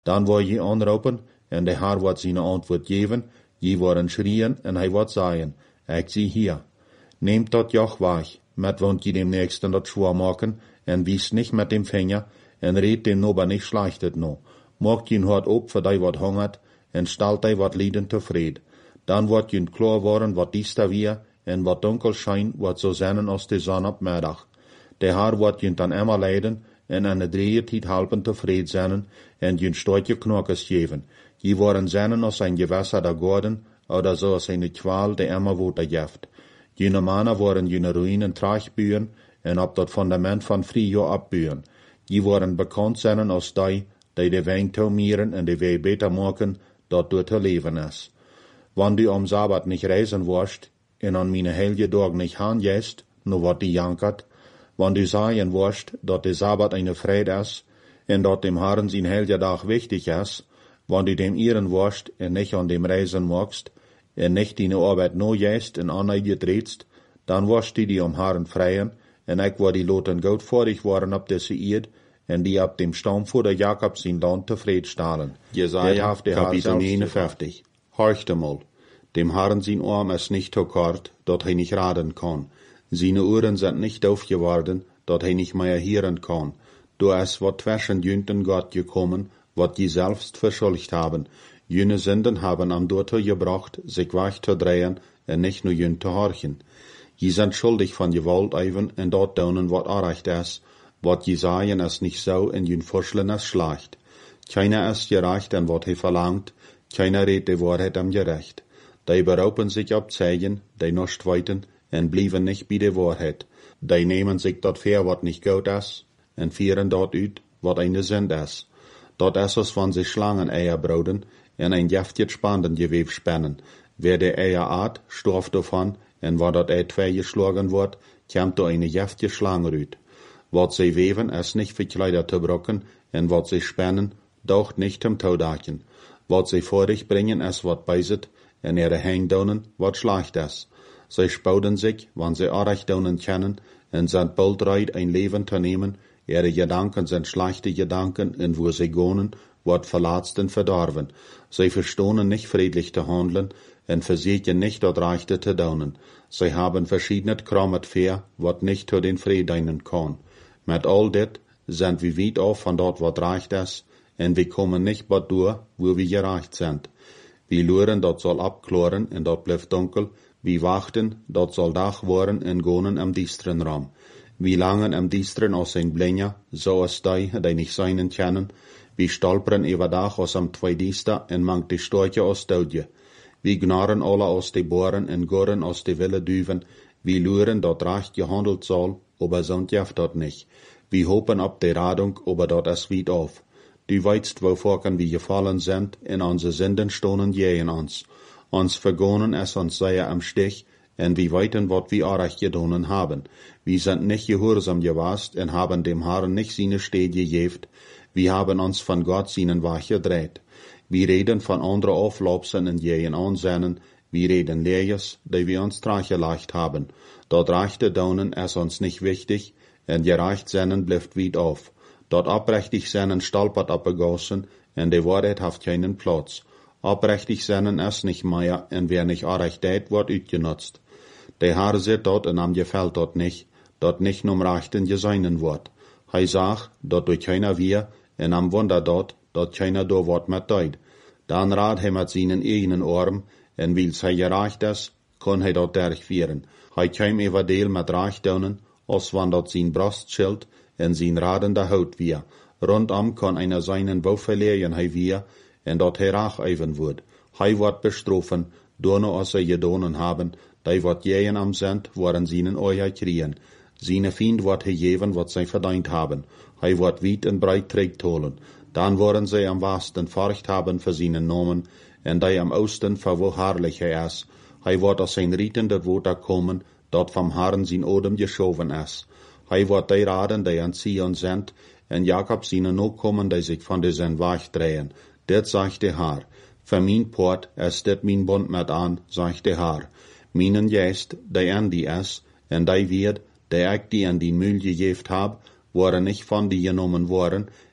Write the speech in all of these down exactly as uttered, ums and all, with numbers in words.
Dan word je aanroepen, en de Heer wordt zijn antwoord geven, je worden schrien, en hij wordt zeggen, ik zie hier. Nehmt dat joch weg, met wond je dem Nächsten dat schwaar maken, en wies nicht met dem Finger, en reed dem Nober nicht schlechtet no. Maakt je hart op, voor die wat hongert, en stelt die wat lieden tevreden. Dan wordt je klar worden wat diester weer, en wat donker schijn, wat zo zijn als de zon op middag. De Heer wordt je dan immer leiden, en aan de drieëntijd helpen tevreden zijn, en je stootje knokkers geven. Je worden zijn als een gewässer der Gordon, oder zo als een kwaal die immer water geeft. Jene mannen worden jene ruïnen traagbuien, en op dat fundament van vrije opbuien. Je worden bekend zijn als die, die de wijn toemieren en de wei beter maken, dat door te leven is. Wanneer du am Sabbat nicht reisen wirst, en an meine heilige Dag nicht handjest, no wat die jankert, wanneer du sagen wirst, dat de Sabbat eine Fried is, en dat dem Herrn zijn heilige Dag wichtig is, wanneer du dem ehren wirst, en nicht an dem reisen magst, en nicht deine Arbeit no jest en an je drehtst, dan wirst du die am Herrn freien, en ik word die loten goudvoordig worden op deze eerd, en die op dem Stammvater Jakob zijn land tevreden stellen. Jesaja, Kapitel negenenvijftig. Horchte mal, dem Herrn sein Arm ist nicht so kort, dat hij nicht raden kann. Seine Ohren sind nicht doof geworden, dat hij nicht mehr hören kann. Du ist wat zwischen jünten Gott gekommen, wat je selbst verschuldigt haben. Jene Sünden haben am Dorte gebracht, sich weg zu drehen, en nicht nur jün zu horchen. Je sind schuldig von Gewalt even, en dort daunen wat arrecht is, wat je sagen is nicht so, en jün Vorschlen is schlecht. Keiner ist gerecht, en wat hij verlangt, keiner redt de Wahrheit am gerecht. Die beraupen sich op Zeigen, die nicht weiten, en blieben nicht bei der Wahrheit. Die nehmen sich dat ver wat nicht gut is, en vieren dort uit, wat eine Sünd is. Dat is als van sich Schlangeneier broden, en ein giftig spannend Gewebe spannen. Wer de Eier aat, storft davon, en waar dat Ei twee geschlagen wordt, komt er eine giftige Schlange uit. Wat sie weven, is nicht für Kleider zu brocken, en wat sie spannen, daucht nicht zum Taudachen. Wat sie vor dich bringen, is wat beiset, en ihre Hängdaunen, wat schlecht is. Sie spouden sich, wann sie Arrechdaunen kennen, en sind baldreid ein Leben zu nehmen, ihre Gedanken sind schlechte Gedanken, en wo sie gonen, wat verlatzt und verdorven. Sie verstohnen nicht friedlich zu handeln, en versichern nicht dort Rechte zu daunen. Sie haben verschiedene Krammet fair, wat nicht zu den Frieden kann. Mit all dit sind wir weit auf von dort, wat recht ist, en wir kommen nicht bad durch, wo wir gereicht sind. Wir luren, dat soll abkloren, en dat bleibt dunkel. Wir wachten, dat soll Dach worden, en gonen am diesteren Raum. Wir langen am diesteren aus ein Blinja, so als die, die nicht seinen kennen. Wir stolpern über Dach aus am Zweidiester, en mangt die Storche aus Doudje. Wir gnarren alle aus de Bohren, en gorren aus de Wille Düven. Wir luren, dat recht gehandelt soll, aber sonst jaft dat nicht. Wir hopen op de Radung, aber dat is weit auf. Du weißt, wovon wir gefallen sind, en onze Sünden stonen jähen uns. Uns vergonen es uns sehr am Stich, en wir weiten, wat wir arrecht gedonen haben. Wir sind nicht gehorsam gewast, en haben dem Herrn nicht seine Steh gegeft. Wir haben uns von Gott seinen Weg gedreht. Wir reden von anderen Auflaupsen en jähen Ansennen, wir reden Leers, die wir uns trachgeleicht haben. Dort rechte Daunen ist uns nicht wichtig, en gereicht seinen bleibt weit auf. Dort abrechtig seinen stolpert abgegossen, en de Wahrheit haft keinen Platz. Abrechtig seinen ist nicht mehr, en wer nicht arrecht deit, wird utgenutzt. Der Herr sieht dort, en am gefällt dort nicht, dort nicht num Rechten geseinen wird. Hij sagt, dort durch keiner wir, en am Wunder dort, dort keiner do wird mit deut. Dan rad hij met seinen eigenen Arm, en wils hij gereicht is, kon hij dort durchführen. Hij käm über deel mit Reichdaunen, als wann dort sein Brustschild, en zijn radende Haut wir. Rundum kann einer seinen Bau verlieren, hij wir, en dat hij rach even wordt. Hij wordt bestroffen, doorno als hij gedonen haben, die wat jähen am sind, worden seinen Euer kriegen. Seine Fiend wordt gegeven, wat zij verdient haben. Hij wordt weit en breit trägt holen. Dan worden zij am wasten Furcht haben für seinen Namen, en die am Osten für wo herrlich hij is. Hij wordt aus sein rietende Water kommen, dat vom Herrn sein Odem geschoven is. Hij wordt die raden, die an Zion sind, en Jakob seine Nachkommen, die sich von diesem Weg drehen. Dit sagt der Herr. Für mein Port ist dit mein Bund mit an, sagt der Herr. Meinen Geist, die an die is, en die wird, die ich die an die Mühl gegeft hab, worden nicht von die genommen worden,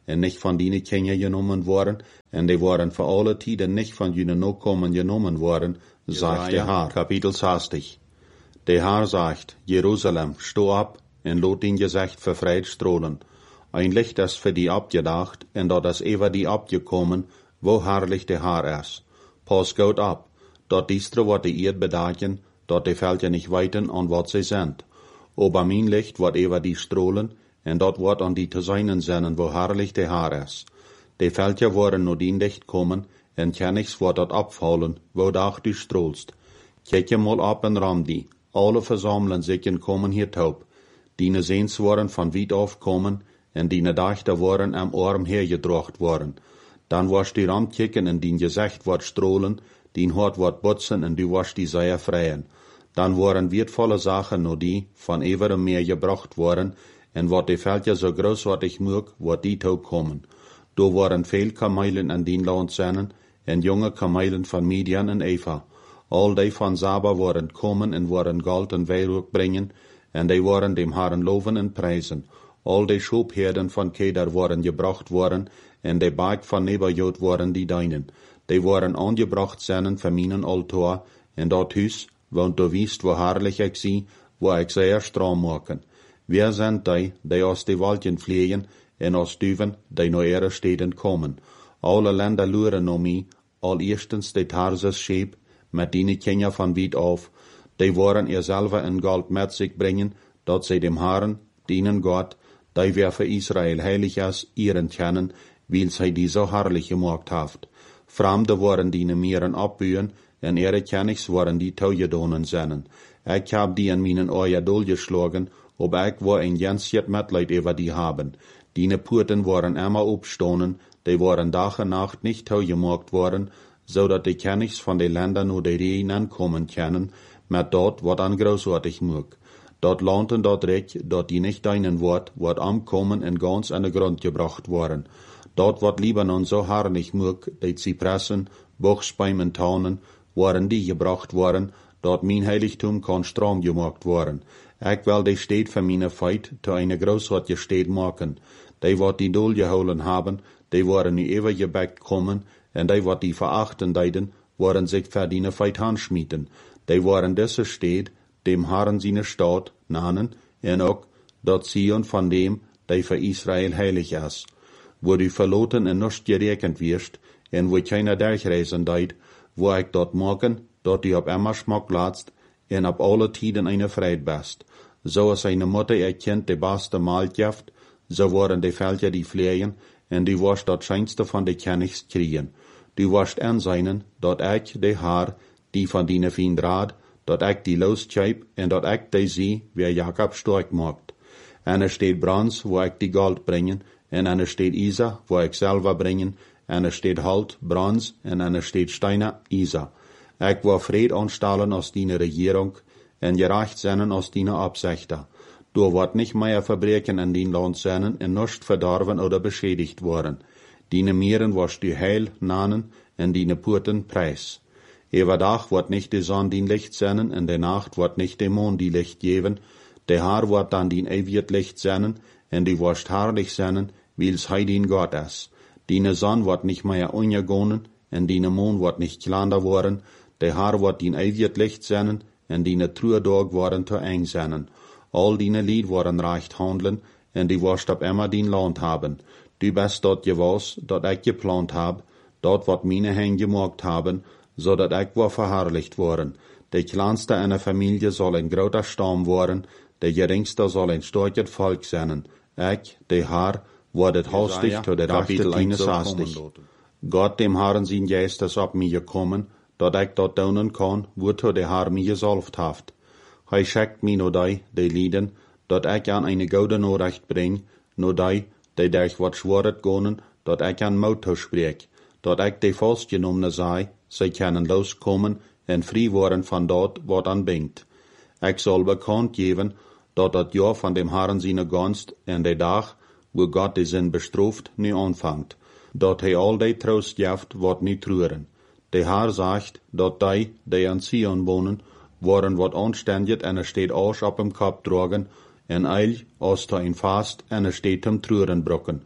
en nicht von dienen Kinder genommen worden, en die waren für alle Tiden nicht von jenen Nachkommen genommen worden, sagt der Herr. Kapitel zestig. Der Herr sagt, Jerusalem, steh ab, en lot din Gesicht verfreit strahlen. Ein Licht ist für die abgedacht, en dort ist über die abgekommen, wo herrlich der Herr ist. Pass gut ab, dort diestre wat die Erd bedagen, dort die Felder nicht weiten an wat sie sind. Aber mein Licht wird über die strahlen, en dort wird an die zu seinen Sinnen, wo herrlich der Herr ist. Die Felder worden nur din Licht kommen, en kennigs wird dort abfallen, wo dach du strahlst. Kijk mal ab en ram die, alle versammeln sich en kommen hier taub. Dine Sehns worden von weit auf kommen, en dine Dachter worden am Arm hergedrocht worden. Dann warst die ram kicken en din Gesicht wird strahlen, din Hort wird butzen en du warst die Seier freien. Dann waren wertvolle Sachen nur die, von everem Meer gebracht worden, en wat die Felder so großartig mög, wird die taub kommen. Do waren viel Kamelen an din Land seinen, en junge Kamelen von Midian en Eva. All die von Saba waren kommen en waren Gold en Weihrauch bringen, en die waren dem Herrn loven en preisen. All die Schubherden von Kedar waren gebracht worden, en die Berg von Nebajot waren die deinen. Die waren angebracht seinen für meinen Altar, en dort Hus, want du wiest, wo herrlich ich sie, wo ich sehr stramm machen. Wer sind die, die aus die Waldchen fliegen, en aus Düven, die nach ihre Städten kommen? Alle Länder luren um mich, all erstens die Tarses Schäb, mit denen Kinder von weit auf, die waren ihr selber in Gold mit sich bringen, dort sie dem Herrn, dienen Gott, die wer für Israel heilig ist, ihren kennen, weil sie die so herrlich gemacht haft. Fremde waren die Mieren abbühen, en ihre Kennigs waren die Taugedonen sennen. Ich hab die in meinen Eier durchgeschlagen, ob ich war ein ganzes Mitleid über die haben. Die Purten waren immer aufstonen, die waren Tag und Nacht nicht taugemacht worden, so dat die Kennigs von den Ländern nur die Rehen ankommen können, mit dort, wat an großartig mög. Dort launten dort recht, dort die nicht deinen Wort, wat ankommen en ganz an den Grund gebracht worden. Dort wat Libanon so herrlich mög, die Zypressen, Buchsbäumen, Taunen, waren die gebracht worden, dort mein Heiligtum kann strong gemacht worden. Ich will die Städt für meine Feit zu eine großartige Städt machen. Die wat die Dol geholen haben, die waren nie ever gebackt kommen, en die wat die verachten deiden, waren sich für die Feit handschmieden. Die waren diese Städt, dem Herrn seine Stadt, nannen, en auch dort Zion von dem, die für Israel heilig ist. Wo du verloten en nicht gerekend wirst, en wo keiner durchreisen deid, wo ich dort morgen, dort die auf immer Schmack latzt, en ab alle Tiden eine Freit bist. So als eine Mutter erkennt die beste Mahlgift, so waren die Felder die Flehen, en die warst dort scheinste von die Kennigs kriegen. Du warst anseinen, dort ich die Haar, die von dine Fiend Rad, dort ich die losscheib, en dort ich die sie, wer Jakob stark macht. Einer steht Brans, wo ich die Gold bringen, en einer steht Isa, wo ich selber bringen, einer steht Halt, Brans, en einer steht Steiner, Isa. Ich war Fried anstellen aus dine Regierung, en gerecht seinen aus dine Absichter. Du wird nicht mehr Verbrechen an din Land seinen, en nicht verdorben oder beschädigt worden. Dine Mieren warst du heil, nanen, en dine Purten preis. Ewer Dach wird nicht die Sonne din Licht seinen, en der Nacht wird nicht der Mond die Licht geben. Der Haar wird dann din ewig Licht seinen, en die wirst herrlich seinen, weil's hei din Gott ist. Dine Sonne wird nicht mehr untergehen, en dine Mond wird nicht kleiner worden. Der Haar wird din ewig Licht seinen, en dine Trürdog worden zu eng seinen. All dine Lied waren recht handeln, en die wirst ab immer din Land haben. Du bist dort gewas, dort ich geplant hab, dort wat meine Hände gemacht haben, so dat ich war verherrlicht worden. Der kleinste einer Familie soll ein großer Stamm worden, der geringste soll ein starkes Volk sein. Ich, der Herr, wordet hastig zu der Kapitel einundsechzig. Gott dem Herrn sein Geist ist ab mir gekommen, dat ich dort daunen kann, wozu der Herr mir gesalbt haft. Hij schickt mir nur die, die Lieden, dat ich an eine gute Nachricht bring, nur die, die durch wat schworet gonen, dat ich an Mauto spreek, dat ich die festgenommene sei, sie können loskommen en frei worden von dort, wat an bingt. Ich soll bekannt geben, dat dat Jahr von dem Herrn seine Gunst en der Tag, wo Gott die Sinn bestraft, nie anfangt, dat hij all die Trost jaft, wat nie trüren. Der Herr sagt, dat die, die an Zion wohnen, waren wat anständig en er steht Arsch ab im Kopf tragen, en eil, als da ein Fast en er steht zum Trüren brocken.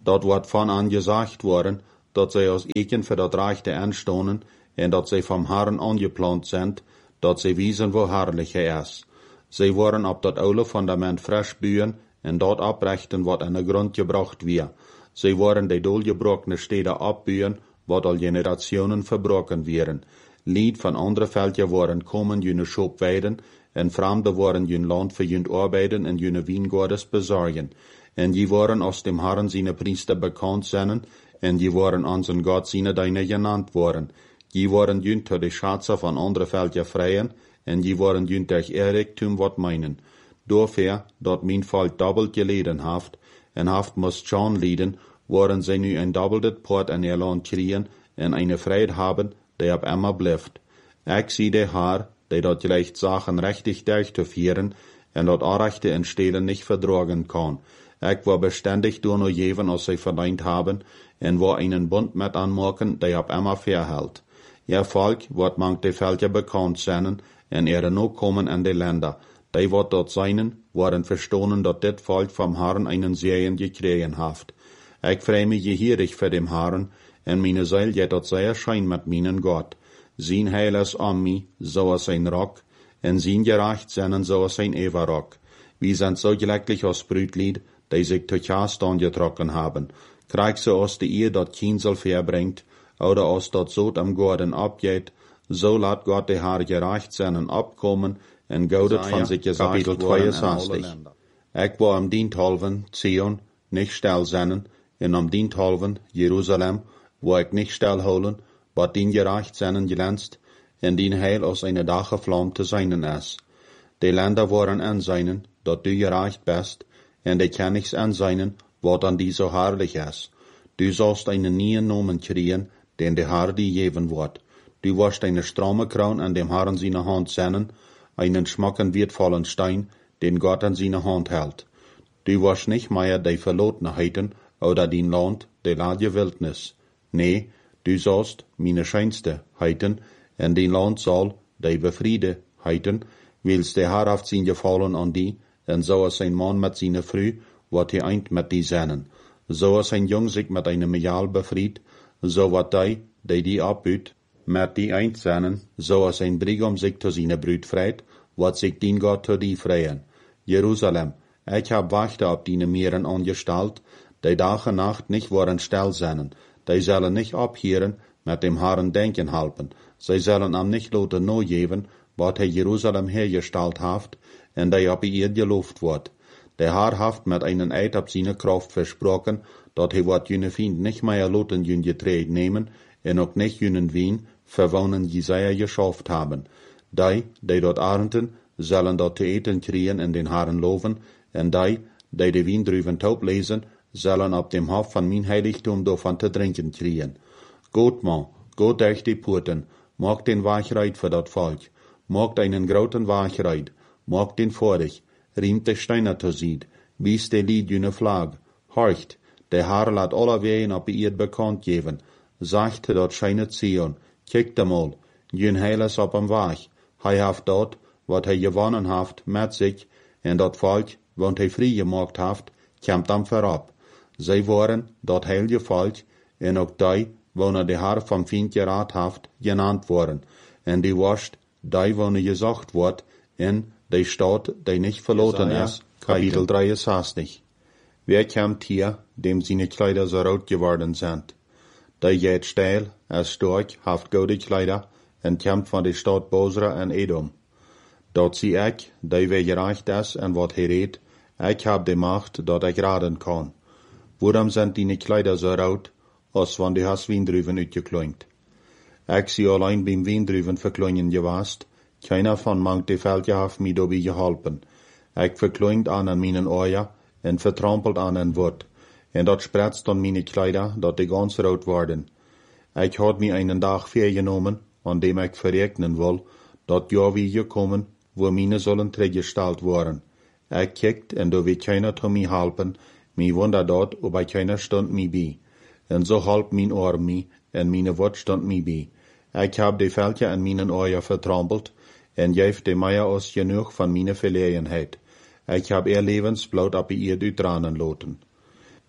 Dort wordt van an gesagt worden, dat zij als eken voor dat rechte aanstonen, en dat zij vom Herren angeplant sind, dat zij wiesen wo herrlich hij is. Zij worden op dat oude fundament frisch buien, en dort abrichten wat aan de grond gebracht weer. Zij worden de doelgebrochene steden opbuien, wat al generationen verbroken wären. Lied van andere veldje worden komen jene schop weiden, en vreemde worden jun land voor jun arbeiden en june wiengordes bezorgen. En die worden aus dem Herren seine Priester bekannt zijn, en die worden an zijn Gott seine Deine genannt worden. Die worden jun tot de Schatze van andere veldje vrijen, en die worden jun durch Eriktum wat meinen. Doorver, dat mijn volk doppelt geleden haft, en haft moest schon lieden, worden zij nu een doppeltet Port in ihr Land kriegen, en eine Freiheit haben, die ab immer blijft. Ik zie de Haar, die dat gleich Sachen richtig durchzuführen, en dat Arrechte en Stelen nicht verdrogen kann. Ik war beständig door no jeven als zij verdient haben, en war einen Bund mit anmaken, die ab immer verhält. Ihr Volk wordt mank de Völker bekannt zijn, en er no kommen in de Länder. Die wat dort seinen, worden verstonen, dat dit Volk vom Herrn einen Segen gekriegen haft. Ik freue mich gehierig für dem Herrn, en meine Seele jet dat sehr schein mit meinen Gott. Sein Heil is an mi, so als ein Rock, en sein Gerecht seinen, so als ein Everrock. Wir sind so glücklich als Brütlied, die sich durch Jastan getrocken haben. Krieg so aus die Ehe dat Kinsel verbringt, oder aus dat Sod am Gorden abgeht, so lat Gott de Herr gerecht seinen abkommen, en goudet van sich gesagt worden in alle Länder. Ik war am Dienthalven, Zion, nicht still zijn, en am Dienthalven, Jerusalem, wo ik nicht still holen, wat dien gerecht zijn glänzt, en dien Heil aus eine Dache Flamme te seinen is. De Länder waren anseinen, dat du gerecht bist, en de Königs anseinen, wat an die so herrlich is. Du sollst einen neuen Namen kriegen, den de Herr die geben wird. Du wirst eine stramme Kraun an dem Herrn seine Hand sehen, einen schmacken wertvollen Stein, den Gott an seine Hand hält. Du wirst nicht mehr die Verlotenheiten oder den Land, die ladje Wildnis. Nee, du sollst meine scheinste heiten, en den Land soll die befriede heiten, wils der Herr haft sein Gefallen an die, en so is ein Mann mit seine Früh, wat hij eint mit die seinen. So is ein Jung sich mit einem Jahl befried, so wat die, die die abbüt, mit die eint seinen, so is ein Brigam sich zu seine Brüd freit, wat sich dien Gott zu die freien. Jerusalem, ich hab Wachte ab die Meeren angestalt, die Tag und Nacht nicht waren still sein, die sollen nicht abhören, mit dem Herrn denken halten, sie sollen am nicht loten no geben, wat er Jerusalem hergestellt haft, en die ab ihr geloofd wordt. Der Herr haft mit einen Eid ab seine Kraft versprochen, dat hij wat jene Fiend nicht mehr loten jün getreden nehmen, en ook nicht jünen Wien, verwonnen Jesaja geschafft haben. Die, die dort arenten, sollen dort te eten kriegen en den Herrn loven, en die, die de Wien drüben taub lesen, sollen ab dem Hof von mein Heiligtum davon te trinken kriegen. Gut, man, gut durch die Purten, mag den Wachreit für dat Volk, mag einen groten Wachreit, mag den vorig, riemt de Steiner to sieht, wies de Lied jüne Flag, horcht, der Herr lat aller Wehen ab ihr bekannt geben, sagt dort scheine Zion, kijkt mal, jün Heiles ab am Wach, hei haft dort, wat hei gewonnen haft, met sich, en dat Volk, want hei frei gemacht haft, kämmt am verab. Zij waren dat heilige Volk, en ook die, wonen de Herr vom Fiend geraad haft, genannt worden, en die worst, die wonen gesagt wordt, en die Stadt, die nicht verloren ist, Kapitel dreiundsechzig. Wer kämmt hier, dem seine Kleider so rot geworden sind? Die geht steil, er stark, haft gute Kleider, en kämmt von der Stadt Bosra en Edom. Dort zie ik, die wer gerecht is en wat hij redt, ik hab de Macht, dat ik raden kan. Waarom sind die Kleider so rot, als wann die has Wiendruven uitgekloinkt? Ik zie allein beim Wiendruven verkloingen gewast, keiner von mank de Veldje haft mi dobi geholpen. Ik verkloinkt an an meinen Oja, en vertrampelt an en Wort, en dat spretzt an meine Kleider, dat die ganz rot worden. Ik had mi einen Dag vergenomen, an dem ik verregnen wil, dat ja wie gekommen, wo meine sollen teruggesteld worden. Ik kikt, en do wie keiner to mi helpen, mi wonder dat, ob ik keiner stond mi bij. En so halp min oor mi, en meine Wort stond mi bij. Ik hab de Veldje an meinen Oja vertrampelt, en geef de Meier aus genoeg van meine Verlegenheid. Ik hab ihr Levensbloed op ihr uittranen loten.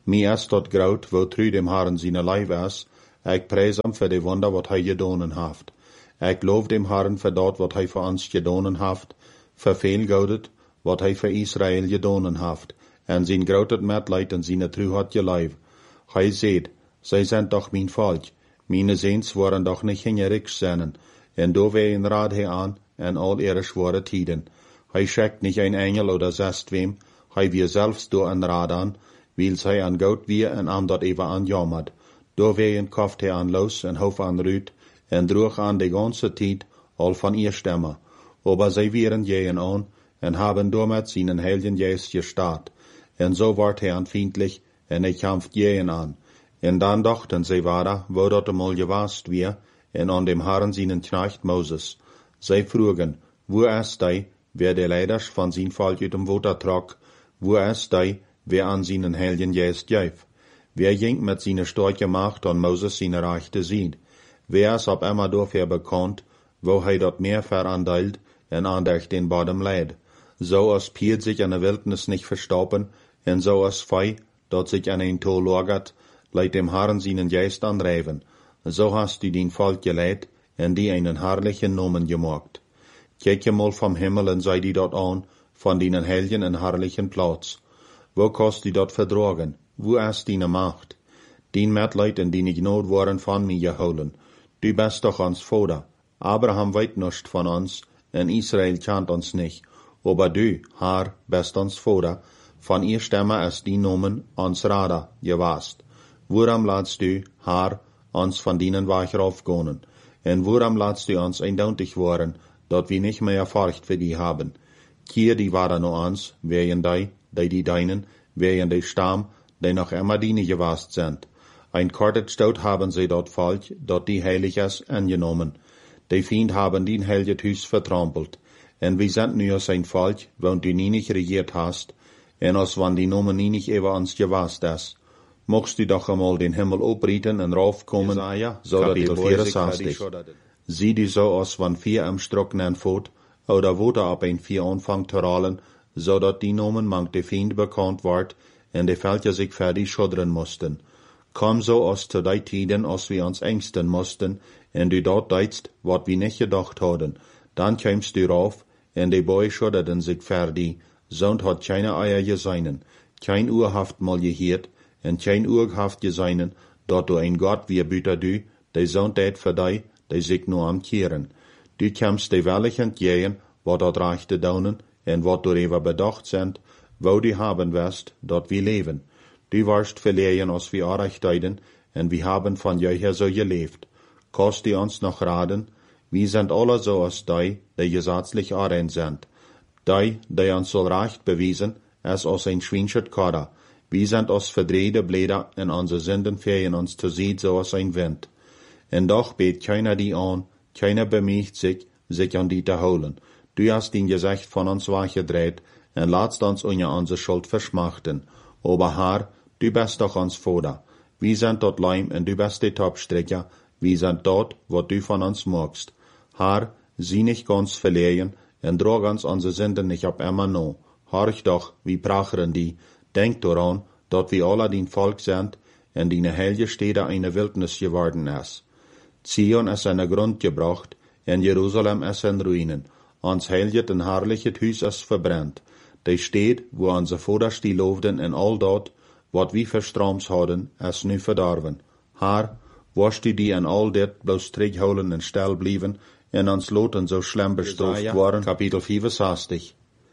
Mi is tot groot, wo tru dem Herren zijn lijf is, ik prijs hem voor de wonder wat hij gedonen heeft. Ik loof dem Herren voor dat wat hij voor ons gedonen heeft, verveelgoudet wat hij voor Israël gedonen heeft, en zijn groot medleid en zijn truheid gelijf. Hij zegt, zij zijn toch mijn volk, mijn zeens worden doch niet hingerig zijn, en do wij raad hij aan, en al ihre schwere tiden. Hij schickt nicht ein Engel oder zest wem, hij wie selbst do een raad aan, wils hij aan goud wie en aan dat even aan jammert. Do ween koft hij aan los en hof aan ruut, en droeg aan de ganze tijd al van ihr Stimme. Aber zij wieren jeen aan, en haben damit seinen heiligen Geist gestaat. En so ward hij aanvindlich, en hij kämpft jeen aan. En dan dachten zij wada, wo dat einmal gewast wir, en an dem Herren seinen Knecht Moses. Zij vroegen, wo ist die, wer de leiders van zijn volk uit dem Water trok, wo ist die, wer an seinen heiligen Geist geef? Wer ging mit seiner starke Macht an Moses seine Rechte sieht? Wer ist ab immer dafür bekannt, wo hij dat meer verandeilt en andech den Bodem leid? So als Piet sich an der Wildnis nicht verstoppen, en so als Fei, dat sich an ein Tor lagert, leid dem Herren seinen Geist anreiven. So hast du den Volk geleid, en die einen herrlichen Namen gemacht. Kijk je mal vom Himmel en sei die dort an, von deinen heiligen en herrlichen Platz. Wo kannst du dort verdragen? Wo ist deine Macht? Dien Mitleid en die Gnade waren von mir geholen. Du bist doch ons Vater. Abraham weet nicht von uns, en Israel kennt uns nicht. Aber du, Herr, bist ons Vater. Von ihr Stimme ist die Nomen ons Rader gewast. Worum lässt du, Herr, uns von dienen Weg raufgehen? En worum lässt du uns eindeutig worden, dat wir nicht mehr Furcht für die haben? Kier die waren nur uns, wären die, die die deinen, wären die Stamm, die noch immer diene gewast sind. Ein kortet Stout haben sie dort Volk, dort die heilig ist, angenommen. Die Feind haben den heiligen Hus vertrampelt. En wir sind nu als ein Volk, wenn du nie nicht regiert hast, en als wann die Nomen nie nicht über uns gewast ist. Mochtst du doch einmal den Himmel oprieten en raufkommen, Jesaja, so dat Kapitel die vierenzestig. Sieh du so als wann vier am Strocknen Fot, oder wo da ab ein vier anfangt zu rollen, so dat die Nomen mank de Feind bekannt ward, en de Völker sich fertig schuddern mussten. Komm so aus zu die Tiden, als wir uns ängsten mussten, en du dort deitst, wat wir nicht gedacht hadden. Dann kämst du rauf, en de Boy schudderten sich fertig, sond hat keine Eier geseinen, kein Uhr haft mal gehört, en kein Uhr haft geseinen, dort du ein Gott wie büter du, de sond dat für die, die sich nur am Kehren. Du kämst de wellig entgehen, wat dort reichte daunen, en wat du ever bedacht sind, wo du haben wirst, dort wir leben. Du warst verlehen, als wir Arrechtiden, en wir haben von jeher so gelebt. Kannst du uns noch raten? Wir sind alle so als die, die gesetzlich arend sind. Die, die uns soll Recht bewiesen, es als ein Schweinschert Kader. Wir sind als verdrehte Blätter, en unsere Sünden fehlen uns zu sehen, so als ein Wind. En doch bet keiner die an, keiner bemüht sich, sich an die zu holen. Du hast den Gesicht von uns weggedreht, en latst uns unter unsere Schuld verschmachten. Aber Herr, du bist doch uns Vater. Wir sind dort Leim, en du bist die Topstrecker. Wir sind dort, wat du von uns magst. Herr, sieh nicht ganz verlegen, en drag uns unsere Sünden nicht ab immer no. Horch doch, wie prachern die. Denk daran, dat wir alle dein Volk sind, en deine heilige Städte eine Wildnis geworden ist. Zion ist eine Grund gebracht, en Jerusalem ist in Ruinen. Ons heiliget en herrliches Hus ist verbrennt. Die Stadt, wo unsere Vater stilovden en all dort, wat wir verstroms hadden, ist nu verdorven. Herr, wirst du die en all dit bloß terugholen en stil blijven, en ons loten so schlimm bestraft worden? Kapitel vierenzestig.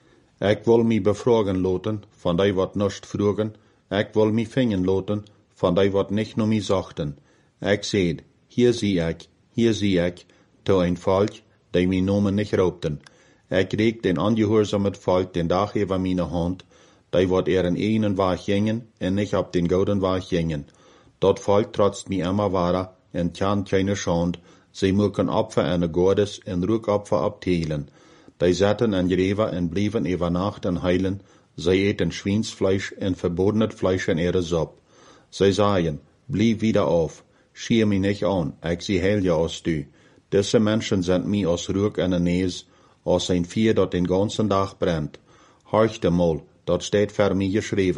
Ik wil mij bevragen loten, van die wat nicht vroegen, ik wil mij vingen loten, van die wat nicht nur mij zachten. Ik zei, hier zie ik, hier zie ik, to een volk, die mijn nomen nicht raubten. Ik reek den angehorsamen volk den dag over mijn hand, die wat er in einen Weg gingen, en nicht ab den gouden Weg gingen. Dat volk trotzt mij immer wahrer, en kan keine Schand, sie mögen Opfer en Gottes en Rückopfer abteilen. Die zaten en greven en blieven über Nacht en heilen, sie eten Schweinsfleisch en verbodenet Fleisch in ihre Suppe. Sie sagen, blieb wieder auf, schier mich nicht an, ich sie heil ja aus du. Diese Menschen sind mir aus Ruck en Nees, aus ein Vier, dat den ganzen Tag brennt. Horchte mal, dat steht für mich geschrieben,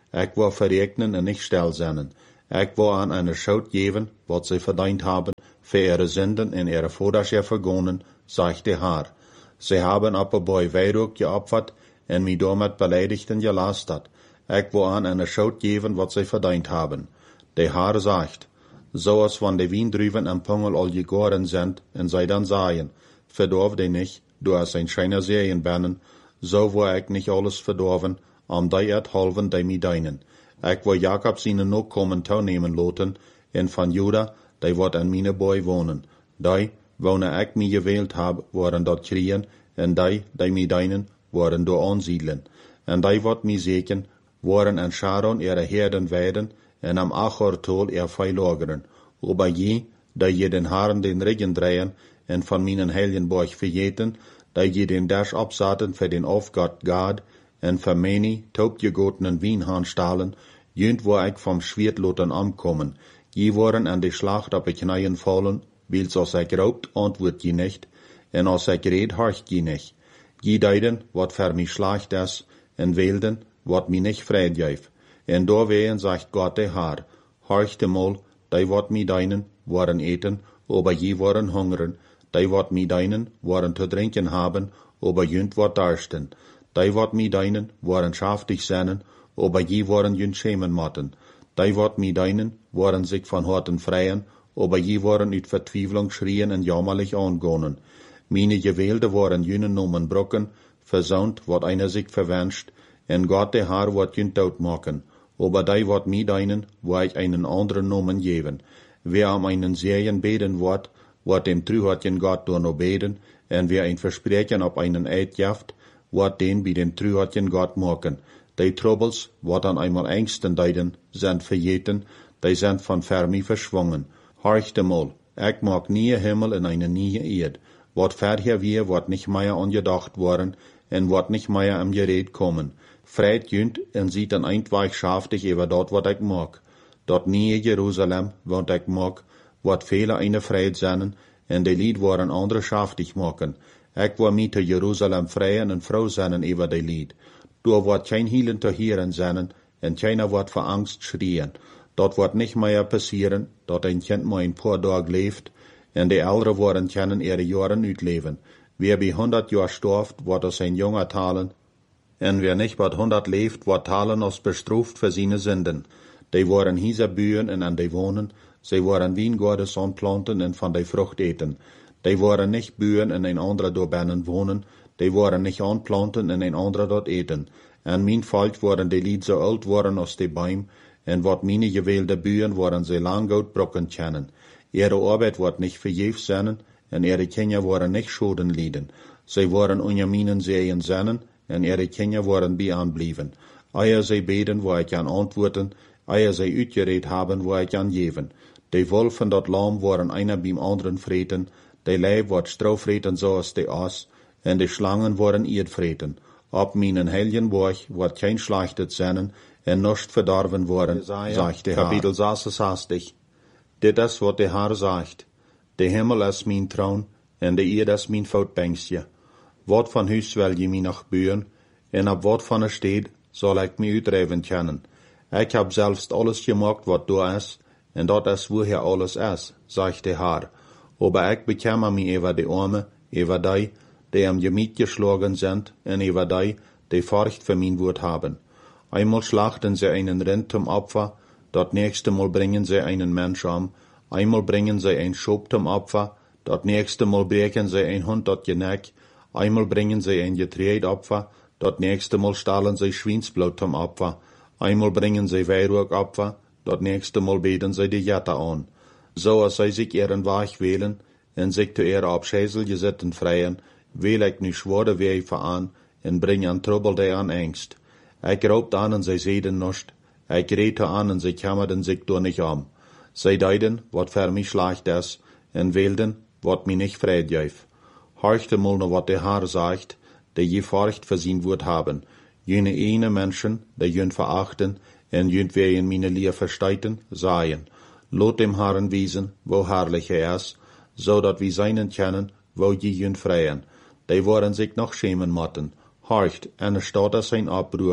Ik wil verrekenen en nicht stil zijn. Ik wil aan een schuld geven, wat ze verdiend hebben, voor ihre Sünden en ihre Vordersche vergonnen, sagt der Herr. Sie haben aber bei Weihrauch geopfert en mich damit beleidigt en gelastert. Ik wil aan eine Schuld geven, wat ze verdient haben. Der Herr sagt, zoals van de Wiendruven en Pungel al gegoren sind, en zij dan sagen, verdorf die nicht, du hast ein scheiner Serien bennen, so wo ik nicht alles verdorven, om die het halven die mij deinen. Ik wil Jakob zijn Nachkommen teilnehmen laten, en van Juda, die wordt aan meine Boy wohnen. Die, wonen ik mij gewählt hab, worden dort kriegen, en die, die mij deinen, worden dort ansiedlen. En die wordt mij zeken, worden an Sharon ihre Herden weiden, en am Achortol ihr Fei lagern. Aber je, die je den Haaren den Regen drehen, en van mijn Heiligenborg vergeten, die je den Dash absaten für den Aufgott Gad, en für meni taubgegotenen Wienhahn stahlen, jünd wo ich vom Schwertloten ankommen. Je waren an die Schlacht op de knieën fallen, wils als ik raubt, antwoord je nicht, en als ik red, horcht je nicht. Je deiden, wat für mich schlecht is, en wilden, wat mi nicht Fried geef. En doorween sagt Gott der Herr, horchte mal, die wat mi deinen, waren eten, aber je waren hungern, die wat mi deinen, waren te drinken haben, aber jünd wat darsten. Die wat mi deinen, waren schaftig seinen, aber je waren jünd schämen matten. Die wat mi deinen, waren sich von Horten freien, aber je waren uit Vertwiefelung schrien en jammerlich angonen. Meine Gewählte waren jünen Nomen brocken, versaunt, wat einer sich verwünscht, en Gott der Herr wat jünd dood maken. Aber die wat mi deinen, wo ich einen anderen Nomen geben. Wer am einen Serien beten wird, wat dem Trühatjen Gott door no beten, en wer ein Versprechen op einen Eid jaft, wat den bei dem Trühatjen Gott maken. Die Troubles, wat an einmal Ängsten deiden, sind vergeten, die sind von Fermi verschwungen. Horchte mal, ich mag nie Himmel in eine nie Erd. Wat verher wir, wat nicht mehr angedacht worden, en wat nicht mehr am Gerät kommen. Freit jünd en sieht dann eindweich schaftig über dort, wat ich mag. Dort nie Jerusalem, wat ich mag, wat viele eine Freit seinen, en die Lied waren andere schaftig machen. Ich war mit zu Jerusalem freien en froh seinen über die Lied. Dort wird kein Hielen zu hören seinen, en keiner wird vor Angst schrien. Dort wird nicht mehr passieren, dort ein Kind mal ein paar Tage lebt, en die Ältere worden können ihre Jahren uitleven. Wer bei hundert Jahr storft, wird aus ein junger talen, en wer nicht bei hundert lebt, wird talen als bestruft für seine Sünden. Die waren hieser Bühen en an die wohnen, sie waren Wiengordes anplanten en van die Frucht eten. Die waren nicht Bühen en ein anderer dort binnen wohnen, die waren nicht anplanten en ein anderer dort eten. En mijn Volk waren die Lied so alt worden als die Baum, en wat meine gewählte Bühen waren sie lang oud brocken kennen. Ihre Arbeit wird nicht verjäft sein, en ihre Kinder waren nicht Schulden lieden. Sie waren unter meinen Sehen seinen, en ihre Kinder waren bei anblieben. Eier sie beten, wo ich an antworten, eier sie uitgeredet haben, wo ich an geben. Die Wolfen dort Lamm waren einer beim anderen freten, die Leib wird Straufreten so als die Aas, en die Schlangen waren Erdfreten. Ab meinen Heiligenborg wird kein Schlechtes sein, en nicht verdorben worden, sagt der Herr. Kapitel sechsundsechzig. Dit is wat der Herr sagt. Der Himmel is mijn troon, en de Erde is mijn voetbankje. Wat van huis wil je mij nog bouwen, en op wat van er steed zal ik mij uitdrijven kunnen. Ik heb zelfs alles gemaakt wat daar is, en dat is woher alles is, sagt der Herr. Aber ik bekemme mij over de armen, over die, die am Gemiet geschlagen sind, en over die, die Furcht für mein Wort haben. Einmal schlachten sie einen Rind zum Opfer, dat nächste Mal bringen sie einen Mensch um, einmal bringen sie ein Schop zum Opfer, dat nächste Mal brechen sie ein Hund dat Genick, einmal bringen sie ein Getreidopfer, dat nächste Mal stahlen sie Schweinsblut zum Opfer, einmal bringen sie Weihrauchopfer, dat nächste Mal beten sie die Jette an. So als sie sich ihren Weg wählen, en sich zu ihrer Abschäsel gesitten freien, wähl ich nu schwore Wege an, en bring an Trouble die an Angst. Ich raubt an en sie sehen nicht, ich redte an en sie kämmerten sich door nicht um. Sie deiden, wat für mich schlecht is, en wählten, wat mi nicht Fried geef. Horchte mal noch wat der Herr sagt, die je Furcht für sein Wort haben. Jene eine Menschen, die jün verachten, en jünt wer in meine Lehr versteiten, seien. Lot dem Herrn wiesen, wo herrlich er is, so dat wir seinen kennen, wo je jün freien. Die wollen sich noch schämen motten. Horcht, en er staat as sein Abbruch,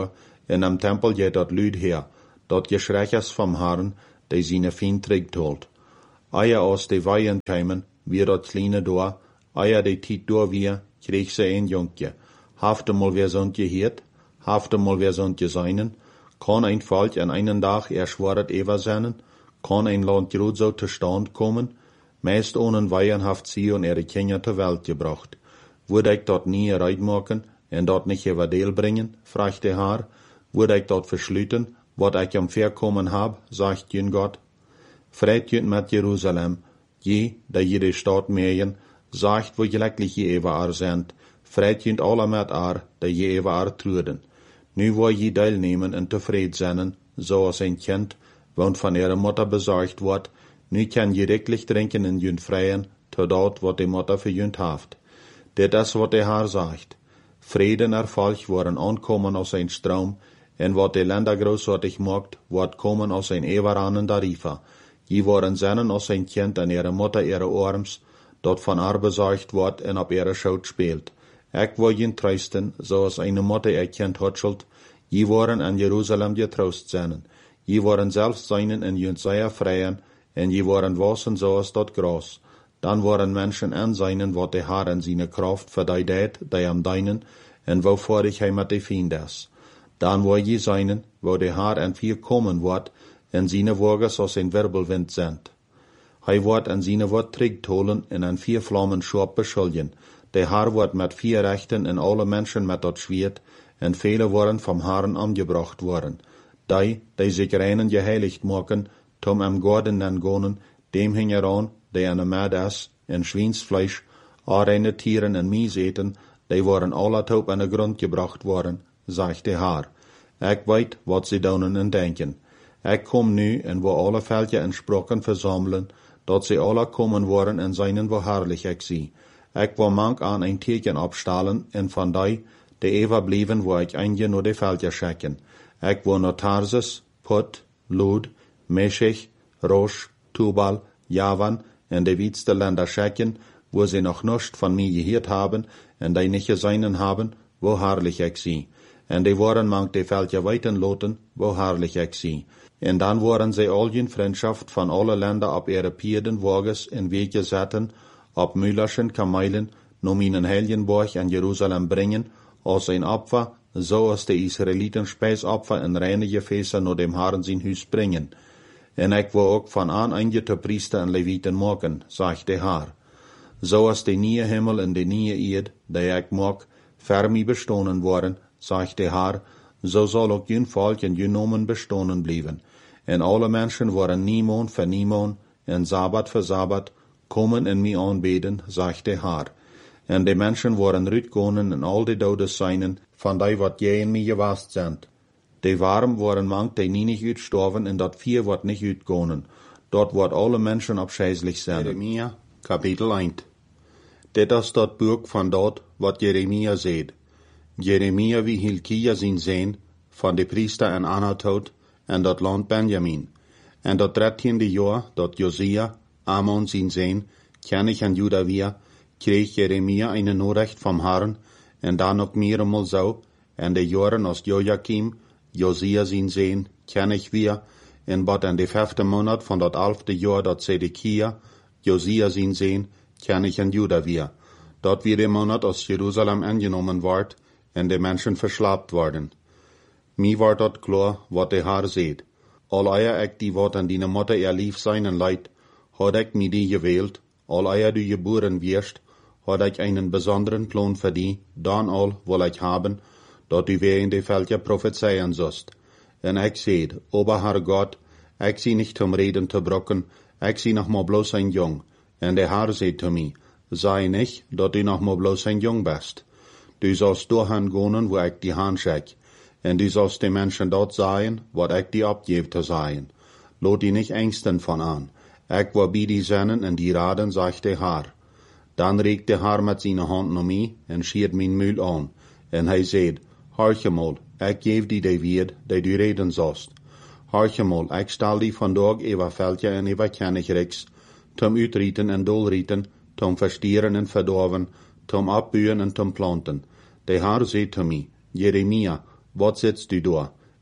in am Tempel je dat Lüd her, dat geschrechers vom Herrn, die seine Fien trägt holt. Eier aus de Weihen kämen, wie dat kleine Dor, eier de Tiet Dor wir, krieg se ein Jungje. Hafte mal wer sonst gehiert, hafte mal wer sonst seinen, kann ein Volk an einen Tag erschworet ewer seinen, kann ein Land grad so zu Stand kommen, meist ohne Weihen haft sie und ihre Kinder zur Welt gebracht. Würde ich dort nie reid machen, en dort nicht über Deel bringen, fragt der Herr, würde ich dort verschlüten, wat ich am Verkommen hab, sagt jün Gott. Freit jün mit Jerusalem, je, da jede Stadt mähen, sagt, wo glücklich je ewer ar sind, freit jün alle mit ar, da je ewer ar truden. Nu wo je teilnehmen en tevreden zijn, zoals een kind, want van ihre Mutter besorgt wordt, nu kan je riklich drinken in jün Freien, tot dat wat die Mutter für jün haft. Dit is wat der Herr sagt. Frieden erfolg worden aankomen aus ein Strom, en wat de Länder großartig macht, wordt kommen aus ein eweranender Riefer. Je worden zennen aus ein Kind an ihre Mutter ihre Arms, dat van haar besorgt wordt en op ihre Schoot speelt. Ik wil je troosten, zoals eine Mutter ihr Kind hutschelt, je worden an Jerusalem getroost zijn. Je worden zelfs zijn in jün Seier freien, en je worden wassen zoals dat gras. Dan worden Menschen aanzien wat de Herr in seine Kraft für die deed, die am deinen, en wovor ich hij met de Fiend is. Dan wil je zijn, wo de Herr en vier kommen wordt, en seine Woges aus ein Wirbelwind sind. Hij wordt en seine Wort trägt holen en an vier Flammen schorp beschuldigen. Der Herr wordt met vier Rechten en alle Menschen met dat Schwert, en viele worden vom Herrn angebracht worden. Die, die sich reinen geheiligt maken, tom am Gorden den gonen, dem hingeran, die an der Mad is, en Schweinsfleisch, reine Tieren en Mies eten, die worden alle taub an den Grund gebracht worden, sagt der Herr. Ich weet wat sie doen en denken. Ich kom nu en wo alle Völker en Sprochen versammeln, dat sie alle kommen worden en seinen wo herrlich ich sie. Ich will mank an ein Tierchen abstahlen en van die, die ever blieben, wo ich einige nur die Völker schicken. Ich will nur Tarsus, Put, Lud, Meshech, Rosh, Tubal, Javan en de wietste Länder schicken, wo sie noch nichts von mir gehört haben, en die nicht seinen haben, wo herrlich ich sie. En die waren mank die Völker weiten loten, wo herrlich ich sie. En dann waren sie all in Freundschaft von alle Länder ab ihre Pierden Wages in Weg gesetten, ab Müllerschen Kameilen, um ihnen Helienborg an Jerusalem bringen, als ein Opfer, so als die Israeliten Speisopfer in reine Gefäße nur dem Herrn sein Hüs bringen. En ich will auch von an einige Priester und Leviten machen, sagt der Herr. So als die neue Himmel und die neue Erde, die ich mag, für mich bestohnen worden, sagt der Herr, so soll auch jün Volk und jün Nomen bestohnen bleiben. En alle Menschen waren niemand für niemand, en Sabbat für Sabbat, kommen in mich anbeten, sagt der Herr. En die Menschen waren rütgonen in all die Todes seinen, von die wat je in mich gewast sind. Die warm waren mank, die nie nicht uitstorven, en dat vier wat nicht uitgonen. Dort wordt alle Menschen abscheißlich sein. Jeremia, Kapitel eins. Dit is dat Buch van dat, wat Jeremia seht. Jeremia wie Hilkia zijn zeen, van de priester en Anatot, en dat land Benjamin. En dat dertiende jaar, dat Josia, Amon zijn zeen, König an Juda weer, kreeg Jeremia eine Nachricht vom Herrn, en dan ook meermaal zo, en de jaren als Joachim, Josia zijn zeen, König weer, en wat in de vijfde maand van dat elfde jaar dat Zedekia, Josia zijn zeen, König an Juda weer. Dat weer de maand als Jerusalem angenomen wordt, en de mensen verslaapt worden. Mij wordt dat klaar wat de Herr seht. Al eier ik die wat aan die Mutter ihr lief zijn en leid, had ik mij die gewählt, al eier du geboren wirst, had ik einen besonderen Plan für die, dan al wil ik haben, dat du weer in de Völker prophezeien sollst. En ik seht, ober Herr Gott, ik zie nicht zum Reden te brocken, ik zie noch mal bloß ein Jung. En de Herr seht zu mir, sei nicht, dat du noch mal bloß ein Jung bist. Du sollst durchhin gehen, wo ich die Hand schick, en du sollst den Menschen dort sein, wat ich die abgebe zu sein. Lot die nicht ängsten von an. Ich will bei die sennen en die raden, sagt der Herr. Dann regt der Herr mit seiner Hand um mich en schiert mein Mühl an. En hij seht, horche mal, ich gebe die die Wied, die du reden sollst. Horche mal, ich stell die von Tag über Völker en über Königreichs, zum Utrieten en Dolrieten, zum Verstieren en Verdorven, zum Abbühen en zum Planten. Der Herr seht zu mir, Jeremia, wat sitzt du da?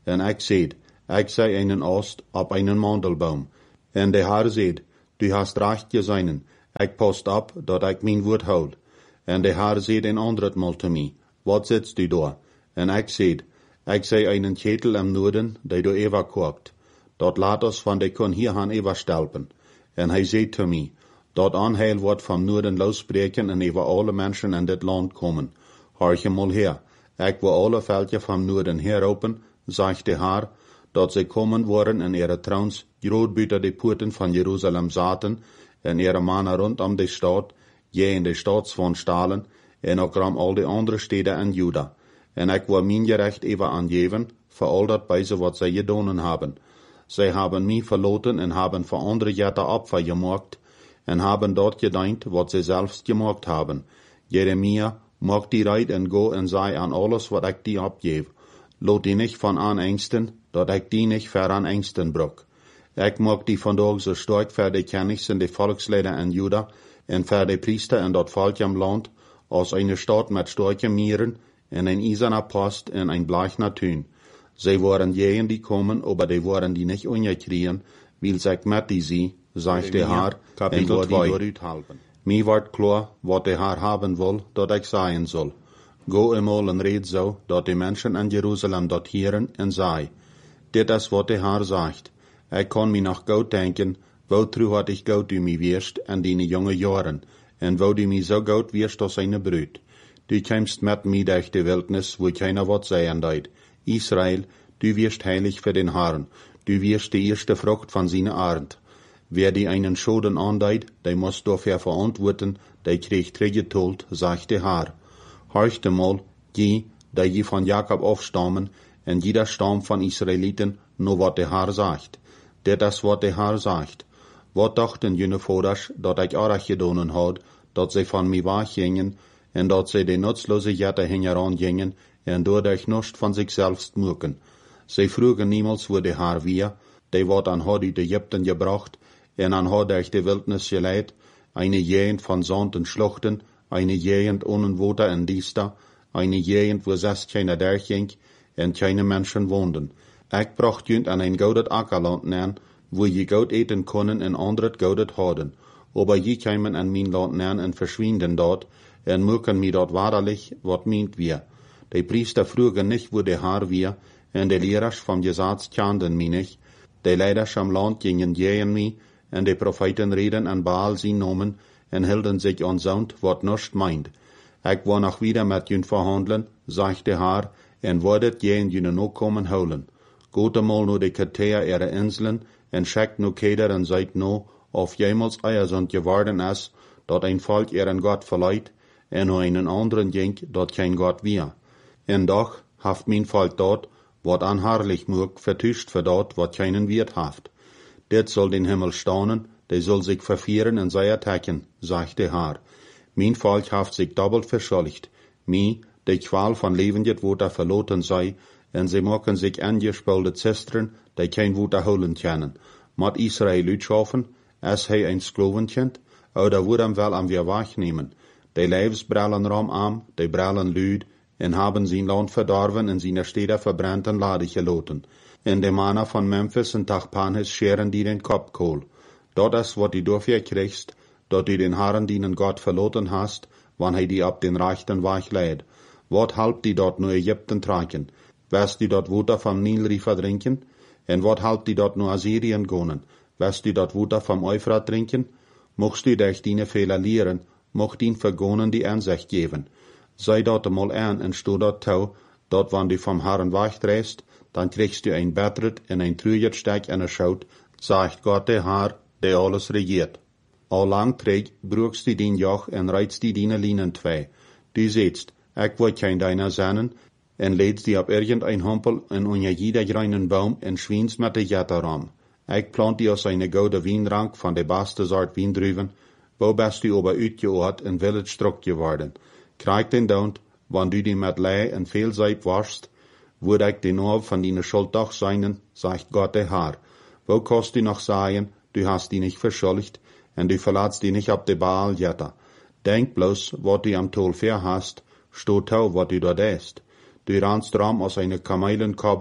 En ik zeid, ik sei einen Ost op einen Mandelbaum. En de Herr zeid, du hast recht geseinen, ik post op, dat ik mijn woord houd. En de Herr zeid een andret mal te mij, wat zitst du daar? En ik zeid, ik sei einen Ketel am Noorden, die du Eva koopt. Dat laat ons van de kon hier gaan Eva stelpen. En hij zei te mij, dat aanheil wordt van Noorden losbreken en over alle mensen in dit land komen. Hoor je mal her, ik wil alle veldje van Noorden heropen, zegt de Heer, dat ze komen worden en ihre trouwens groot buiten de poorten van Jeruzalem zaten, en ihre mannen rondom de stad, je in de stad van stalen, en ook ram al de andere steden in Juda. En ik wil mijn gerecht even aangeven, voor al dat bij ze wat zij gedaan hebben. Zij hebben mij verloten en hebben voor andere jetten opfer gemaakt, en hebben dat gedeint wat zij zelfs gemaakt hebben. Jeremia, maak die rijdt en go en zei aan alles wat ik die opgeef. Laat die niet van aan engsten, dat ik die niet ver aan engsten brok. Ik maak die vandaag zo sterk voor de kennis en de volksleden in Juda, en voor de priester en dat volk im land, als een stad met sterke mieren, en een eiserner post en een blachner tuin. Zij waren jenen die komen, aber die waren die niet ongekregen, wil zich met die zie, zegt de Heer, en wat die doorut helpen. Mij wordt klaar wat de Heer hebben wil, dat ik zeggen zal. Go eenmaal en red zo, dat de mensen in Jeruzalem dat hieren en zei. Dit is wat de Heer zegt. Ik kan me nog goed denken, wo tru had ik goed u mij weerst in die jonge jaren, en wo du mij zo goed weerst als een bruid. Du kämst met mij durch de wildnis, wo keiner wat zeggen deed. Israel, du wirst heilig für den Herrn, du wirst die erste Frucht von seiner Art. Wer die einen Schaden andeit, der muss dafür verantworten, der kriegt Regetult, sagt der Herr. Horchte mal, je, da je von Jakob aufstammen, en jeder Stamm von Israeliten, nur wat der Herr sagt. Dit is wat der Herr sagt. Wat dachten jene Voders, dat ik arg gedaan had, dat zij van mij weggingen, en dat zij de nutzlose Jette hingeran gingen, en doordat nichts van zichzelf moeken. Zij vroegen niemals wo de Herr weer, die wat aan had uit Egypten gebracht, en aan had durch de wildnis geleid, eine Gegend van Sand en Schluchten, eine Gegend ohne Water en Diesta, eine Gegend wo zes keine durchging, en keine Menschen woonden. Ik bracht junt aan een goudet Ackerland neer, wo je goud eten konnen en anderen goudet hadden. Aber je kämen an mijn land neer en verschwinden dort, en moeken mi dort waarlijk wat meent wir. De priester vroegen nicht wo de Herr wir, en de leeraars van Gesetz kenden mi nicht. De leiders am Land gingen jeen mi, en de profeten reden an Baal zijn nomen, en hielden sich an Sound wat nichts meint. Ik wil nog wieder met jun verhandelen, zegt de Herr, en wordet jeen june no komen holen. Gote mal no de Katea ihre Inseln, en schickt no keder en seid no, of jemals eier sind geworden is, dat ein Volk ihren Gott verleiht, en no einen anderen jenk, dat kein Gott wir. En doch haft mein Volk dort, wat anhaarlich moog, vertuscht für dort, wat keinen Wirt haft. Dit soll den Himmel staunen, der soll sich verfieren en sei attacken, sagt der Herr. Mein Volk haft sich doppelt verschuldigt, mi, de Qual von levendet Water verloten sei, en sie maken sich angespulte Zistern, die kein Water holen können. Mat Israel uitschaffen, es hij ein Sklovenkind, oder woord hem wel am weer wegnemen. De Leibsbrellen ram am, de brellen lüd, en haben zijn land verdorven en zijn steden verbrannt en ladig geloten. En de mannen van Memphis en Tachpanhes scheren die den Kopfkohl. Dat is wat die dafür kriegst, dat du den Herren dienen Gott verloten hast, wann hij die ab den rechten Weg leidt. Wat halbt die dort nur Ägypten tragen? Wirst die dort Water vom Nilrifer trinken? En wat halbt die dort nur Assyrien gonen? Wirst die dort Water vom Euphrat trinken? Mochst du durch deine Fehler lehren, mocht ihn vergonen die Ansicht geben. Sei dort mal an en sto dort tau, dort wann du vom Herrn wegdrehst, dann kriegst du ein Bettret en ein trüget Steck en Schaut, sagt Gott der Herr, der alles regiert. Al lang träg, brugst du din Joch en reizt die dine Linen zwei. Du sehtst, ik wil kein deiner sennen, en leedst die op irgendein Humpel en unter jeder greinen Baum en schwiens met de Jetteram. Ik plant die aus eine gouden Wienrank van de beste Sort Wiendruven, wo bist du aber uitgeoord en will het struk geworden. Krijg den Daunt, wann du die met lei en veel zeep warst, word ik den Oor van die Schuld doch seinen, sagt Gott der Herr. Wo kost du noch sagen, du hast die nicht verschuldigt, en du verlatst die nicht ab de Baal Jetta. Denk bloß, wat du am Tol fair hast, sto tau, wat du dort ist. Du rannst ram aus eine Kamelenkobbel,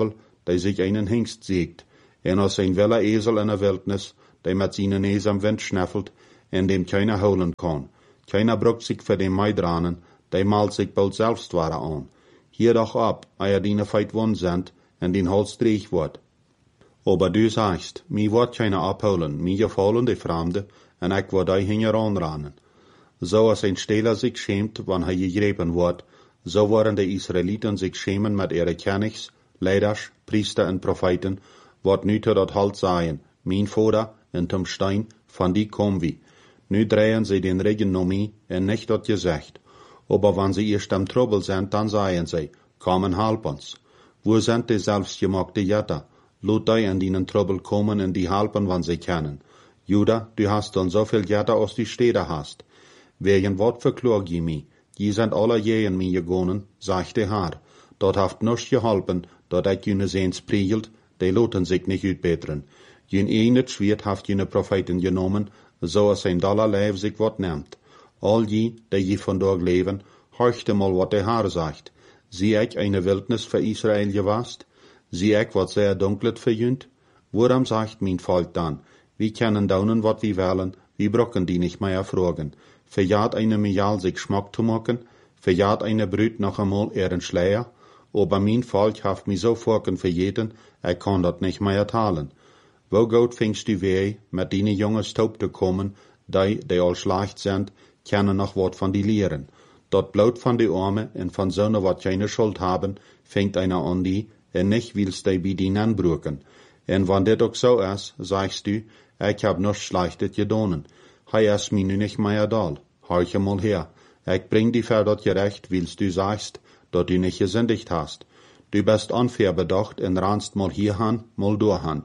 der sich einen Hengst sägt, en als ein wilder Esel in der Wildnis, der mit seinen Nase am Wind schnaffelt, en dem keiner holen kann. Keiner bruckt sich für den Meidranen, der malt sich bald selbst wahre an. Hier doch ab, eier dine feit wund sind, en den Hals dreig wird. Aber du sagst, mi wird keiner abholen, mi gefallen die Fremde, en ik word die hinger anranen. So als ein Stehler sich schämt, wann er gegrepen wird, so worden die Israeliten sich schämen mit ihre Königs, Leiders, Priester und Propheten, wat nu tot dat halt seien, mein Vater in dem Stein, von die kommen wir. Nu drehen sie den Regen noch mi, en nicht dat gesagt. Aber wenn sie erst am Trouble sind, dann sagen sie, komm und halb uns. Wo sind die selbstgemachte Jätter? Lot die in den Trouble kommen und die halpen, wann sie können. Juda, du hast dann so viel Jätter, als die Städte hast. Wegen wat verklog je mi? Die sind alle je in mi gegangen, sagt der Herr. Dort haft nichts geholpen, dort ik jene seens priegelt, die loten sich nicht uitbeteren. Jene eine Schwert haft jene Propheten genommen, so als ein Dollar Leib sich wat nimmt. All die, die je vandaag leven, horchte mal wat der Herr sagt. Zie ik eine Wildnis für Israel gewast? Zie ik wat sehr dunklet verjünt? Worum sagt mein Volk dann? Wir können daunen wat wir wollen, wir brocken die nicht mehr fragen. Verjaht eine Mial sich Schmack zu machen, verjaht eine Brüt noch einmal ihren Schleier, aber mein Volk haft mich so vorken verjeten, ich kann dat nicht mehr talen. Wo gut fingst du weh, mit dine junge Staub zu kommen, die, die all schlecht sind, können noch wat von die lehren. Dort Blut von die Arme und von Söhne wat keine Schuld haben, fängt einer an die, und nicht willst du bei die anbrücken. Und wenn das auch so ist, sagst du, ich hab nichts Schlechtes gedonen. Hei ist mir nu nicht mehr da. Horche mal her. Ich bring die für dat gerecht, willst du sagst, dat du nicht gesündigt hast. Du bist unfair bedacht und rannst mal hierhan, mal dorhan.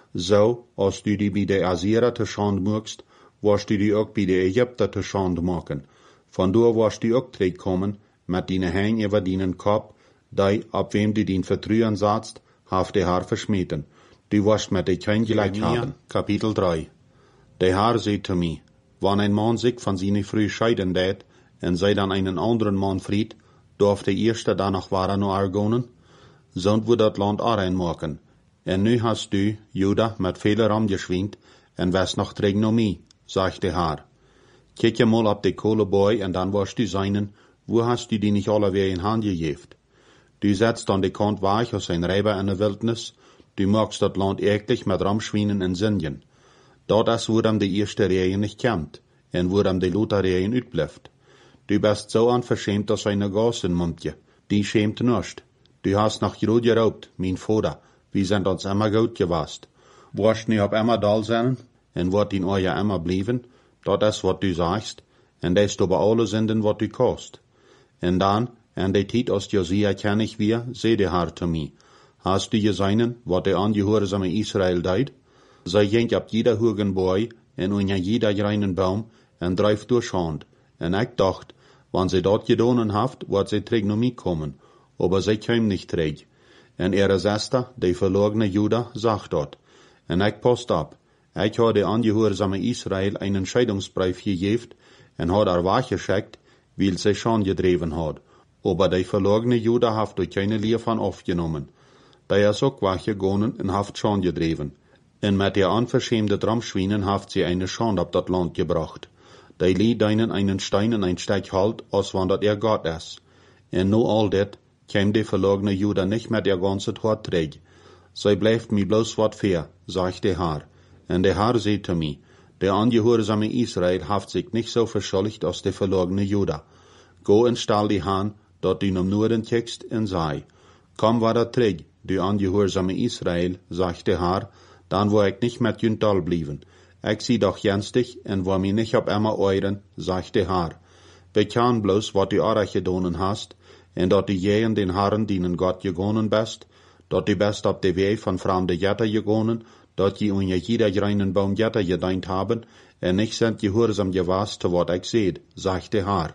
So, als du die bei der Assyrer te Schand mögst, wirst du die auch bei der Ägypter te Schand machen. Von da wirst du auch kommen, mit deine Hänge über deinen Kopf, die, ab wem du den vertrühen satzt, haft der Herr verschmieden. Du wirst mit dir kein Gleich haben. Kapitel drei. Der Herr sagt zu mir, wenn ein Mann sich von seiner Frau scheiden tät, und sei dann einen anderen Mann fried, darf der Erste danach wahre noch argonen? Sonst wird das Land auch reinmachen. Und nu hast du, Juda, mit Fehler angeschwingt, und was noch trägt noch mi, sagt der Herr. Kick ja mal ab die Kohleboy, und dann wirst du seinen, wo hast du die nicht alle wieder in Hand gegeben? Du setzt an die Kant weich aus ein Reiber in der Wildnis, du magst das Land eklig mit Ramschweinen und Sindjen. Dort ist, wo am die erste Reihe nicht kommt, und wo am die Luther Reihen utbleibt. Du bist so unverschämt als eine Gassenmumpje, die schämt nicht. Du hast nach Jod geraubt, mein Vater, wir sind uns immer gut gewesen. Wirst nie ab immer da sein, und wird in euer immer blieben, dort ist, was du sagst, und das über alle Sünden, was du kost. Und dann, in der Zeit, als Josia kenn ich wir, seh der Herr zu mir. Hast du gesehen, was der angehorsame Israel deid? Sei jenk ab jeder hohen Boy, und unter jeder reinen Baum, und dreift durch Schand. Und ich dacht, wenn sie dort gedonen haft, wird sie träg noch mitkommen. Aber sie käm nicht träg. Und ihre Schwester, die verlorene Juda, sagt dort. Und ich post ab. Ich habe der angehorsame Israel einen Scheidungsbrief gegeben, und hat er wachgeschickt, weil sie schon gedreven hat. Aber die verlorene Juda haft durch keine Lehr von aufgenommen. Der ist auch wachgegangen und haft schon gedreven. Und mit der unverschämten Ramschweinen haft sie eine Schande ab dat Land gebracht. Die lieh deinen einen Stein in ein Stück halt, als wenn dat ihr Gott ist. Und no all dat, käm die verlorene Juda nicht mit ihr ganze Tat träg. Sie bleibt mi bloß wat fair, sagt der Herr. Und der Herr sagt zu mir, der angehorsame Israel haft sich nicht so verschuldigt als der verlorene Juda. Go und stall die Hahn, dort du im Norden kickst, und sei, komm wieder träg, du angehorsame Israel, sagt der Herr, dann wo ich nicht mit Jüntal blieben. Ich sieh doch jenstig, und wo mir nicht ab immer euren, sagt der Herr. Bekann bloß, wat du auch gedonen hast, und dort du je in den Herren dienen Gott gegonen bist, dort du best ab de Weg von fremde Jätter gegonen, dort je unter jeder reinen Baum Jätter gedeint haben, und nicht sind gehorsam gewast, zu wat ich seht, sagt der Herr.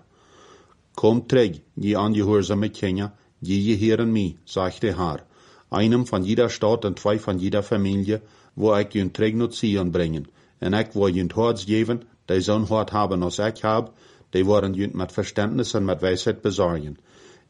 Kommt träg, je angehorsame Kinder, je je hören mi, sagt der Herr. Einem von jeder Stadt und zwei von jeder Familie, wo ich jün träg nur Zion bringen, und ich wo jün Horts geben, die so'n Hort haben als ich hab, die wollen jün mit Verständnis und mit Weisheit besorgen.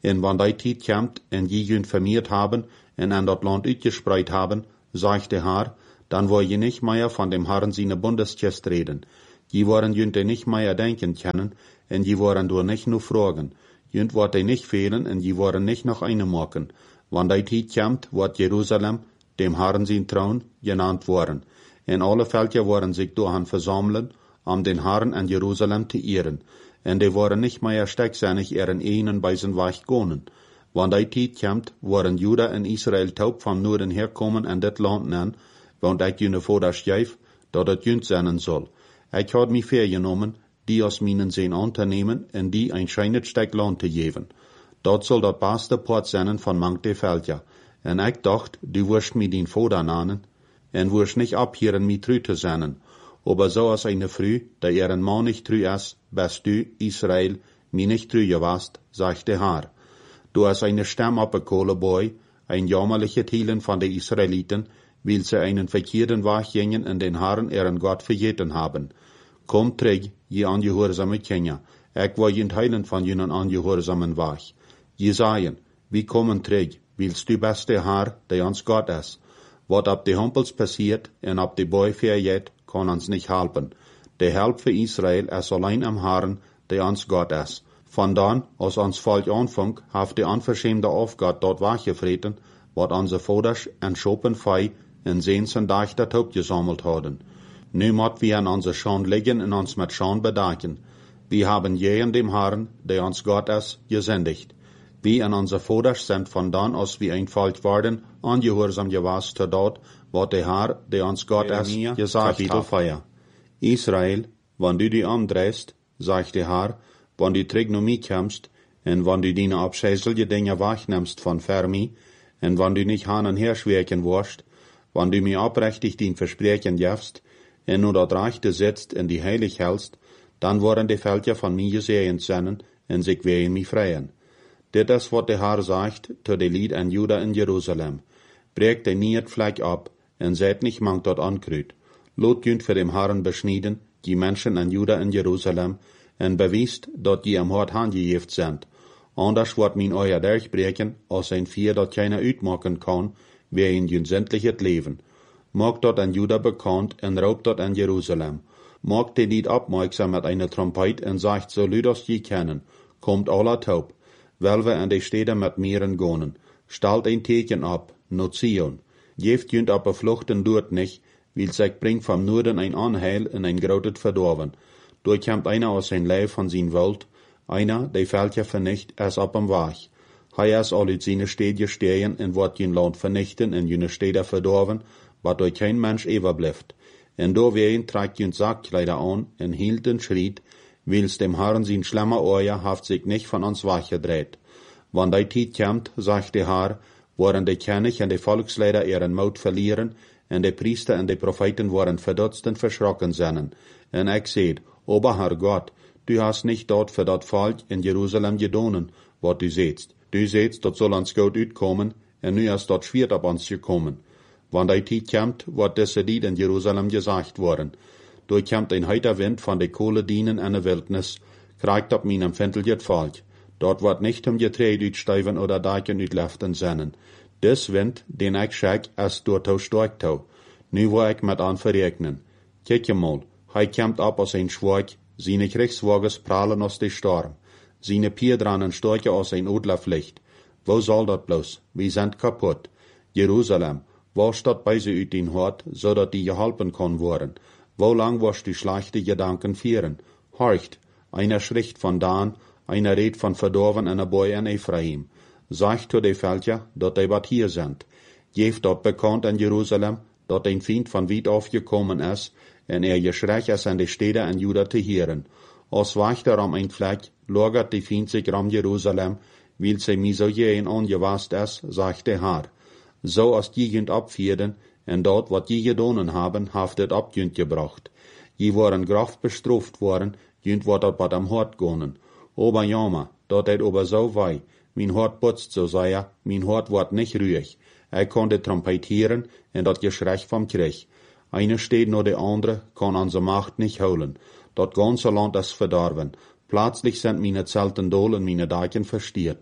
En wann die Tijd komt en je jünt vermeerd haben en aan dat land uitgespreid haben, sagt der Herr, dann wo je nicht mehr von dem Herrn seine Bundesgest reden. Je waren jünt nicht mehr denken können, en je waren door nicht nur fragen. Jünt wordt die nicht fehlen, en je waren nicht noch eine machen. Wann die Tijd komt, wordt Jerusalem, dem Herrn sein Thron, genannt worden. En alle Völker waren sich daran versammeln, um den Herrn an Jerusalem zu ehren. En die waren nicht mehr stecksinnig ihren einen bei sein Weg gehen. Wann die Tijd komt, waren Juda en Israel taub vom Norden herkommen en dit land nemen, want ik june voor dat schijf, dat het junt zijn zal. Ik had mij vergenomen, die als minen zijn aan te nemen en die een schijnend stuk land te geven. Dat zal dat beste poort zijn van mank de Völker. En ik dacht, du wirst mij dien Vater nanen, en wirst nicht abhieren mij treu te zijn. Aber so als eine Früh, da ihren Mann nicht treu ist, bist du, Israel, mir nicht treu gewast, sagt der Herr. Du hast eine Stamm abgekohlen, boy, ein jammerliche Teilen von den Israeliten, weil sie einen verkehrten Weg gingen und den Herrn ihren Gott vergeten haben. Kommt zurück, je angehorsame Kinder, ich will je teilen von jenen angehorsamen Weg. Je sagen, wir kommen zurück, weil's du bist der Herr, der uns Gott ist. Wat ab de Humpels passiert en ab de Boy verjet, kann uns nicht helpen. Der Help für Israel ist allein am Herrn, der uns Gott ist. Von dann, als uns Volk anfang, hat die unverschämte Aufgabe dort wachgefreten, wat unsere Vaters en Schopenfei in zehnsen Tag dat Haupt gesammelt haben. Nu mot wir an unser Schand liegen und uns mit Schand bedecken. Wir haben jeden dem Herrn, der uns Gott ist, gesendigt. Wir und unsere Vaters sind von dann, als wir ein Volk waren, angehorsam gewesen zu dort, wat der Herr, der uns Gott ist, gesagt Kapitel hat. Israel, wenn du dich umdrehst, sagt der Herr, wenn du Trignomie kommst, und wenn du deine abscheuliche Dinge wegnimmst von Fermi, und wenn du nicht hin und her schwirken wirst, wenn du mir abrechtig dein Versprechen gibst, und nur dort Rechte sitzt und die heilig hältst, dann werden die Völker von mir gesehen sein, und sich werden mich freien. Dit is wat der Herr sagt zu de Lied an Juda in Jerusalem. Breekt de niet Fleck ab, en seid nicht mank dort ankrüt. Lot jünt für dem Herrn beschnieden, die Menschen an Juda in Jerusalem, en bewiest, dat die am Hort handgejeft sind. Anders wird min euer durchbreken, als ein Vier, dat keiner uitmaken kann, wer in jün sämtliches Leben. Mag dort an Juda bekannt, en raubt dort an Jerusalem. Mag de Lied abmerksam mit einer Trompet, en sagt, so lüd als je kennen, kommt aller taub. Weil wir an die Städte mit Meeren gehen. Stellt ein Teken ab, not Zion. Jeft jünt aber fluchten dort nicht, weil sich bringt vom Norden ein Anheil in ein grautet Verdorben. Durchkommt einer aus sein Leib von sein Welt, einer, der Völker vernicht, es ab am Weg. Hij is al uit seine Städte stehen und wird jün Land vernichten und jüne Städte verdorben, wat durch kein Mensch überbleibt. Und do wen trägt jün Sackkleider an und hielt den Schritt, weil's dem Herrn sein schlimmer Euer haft sich nicht von uns weggedreht. Wann die Zeit kommt, sagt der Herr, worden die König und die Volksleiter ihren Mut verlieren, und die Priester und die Propheten worden verdutzt und verschrocken sein. Und ich seht, aber Herr Gott, du hast nicht dort für dat Volk in Jerusalem gedonen, wat du sehtst. Du sehtst, dat soll uns gut uitkommen, und nu ist dort schwer ab uns gekommen. Wann die Zeit kommt, wird diese Lied in Jerusalem gesagt worden. Durchkommt ein heiter Wind von de Kohledienen an der Wildnis, kriegt ab meinem Fenteljet Volk. Dort wird nicht um Getreide uitstuiven oder Daken uitleften sennen. Des Wind, den ich schick, ist dort au stark tau. Nu wo ich mit an verregnen. Kijk mal, hij kommt ab aus ein Schwag, seine Kriegswagens prallen aus de Storm. Seine Pierdrannen storchen aus ein Odlerflicht. Wo soll dat bloß? Wir sind kaputt. Jerusalem, wo steht bei sie uit den Hort, so dat die geholpen kann worden? Wo lang wirst du schlechte Gedanken führen? Horcht, einer schricht von Dan, einer redt von verdorven en Boy in Ephraim. Sagt zu de Völker, dat die wat hier sind. Geeft dort bekannt in Jerusalem, dat ein Feind von weit aufgekommen ist, en er geschrech ist an de Städte an Juda te hören. Als weicht er um ein Fleck, lagert die Feind sich rum Jerusalem, weil sie mi so jeden angewast ist, sagt der Herr. So als die jünt abfieren, en dort, wat je gedonen haben, haftet abjünt gebracht. Je waren graf bestraft worden, jünt wat dat wat am Hort gonen. Ober jammer, dat het ober so wei, mein Hort putzt so sei, mein Hort ward nicht ruhig. Er konnte trompetieren, en dat Geschrech vom Krieg. Eine steht nur de andere, kann unsere Macht nicht holen. Dat ganze Land ist verdorben. Plötzlich sind meine Zelten dohl und meine Daken verstiert.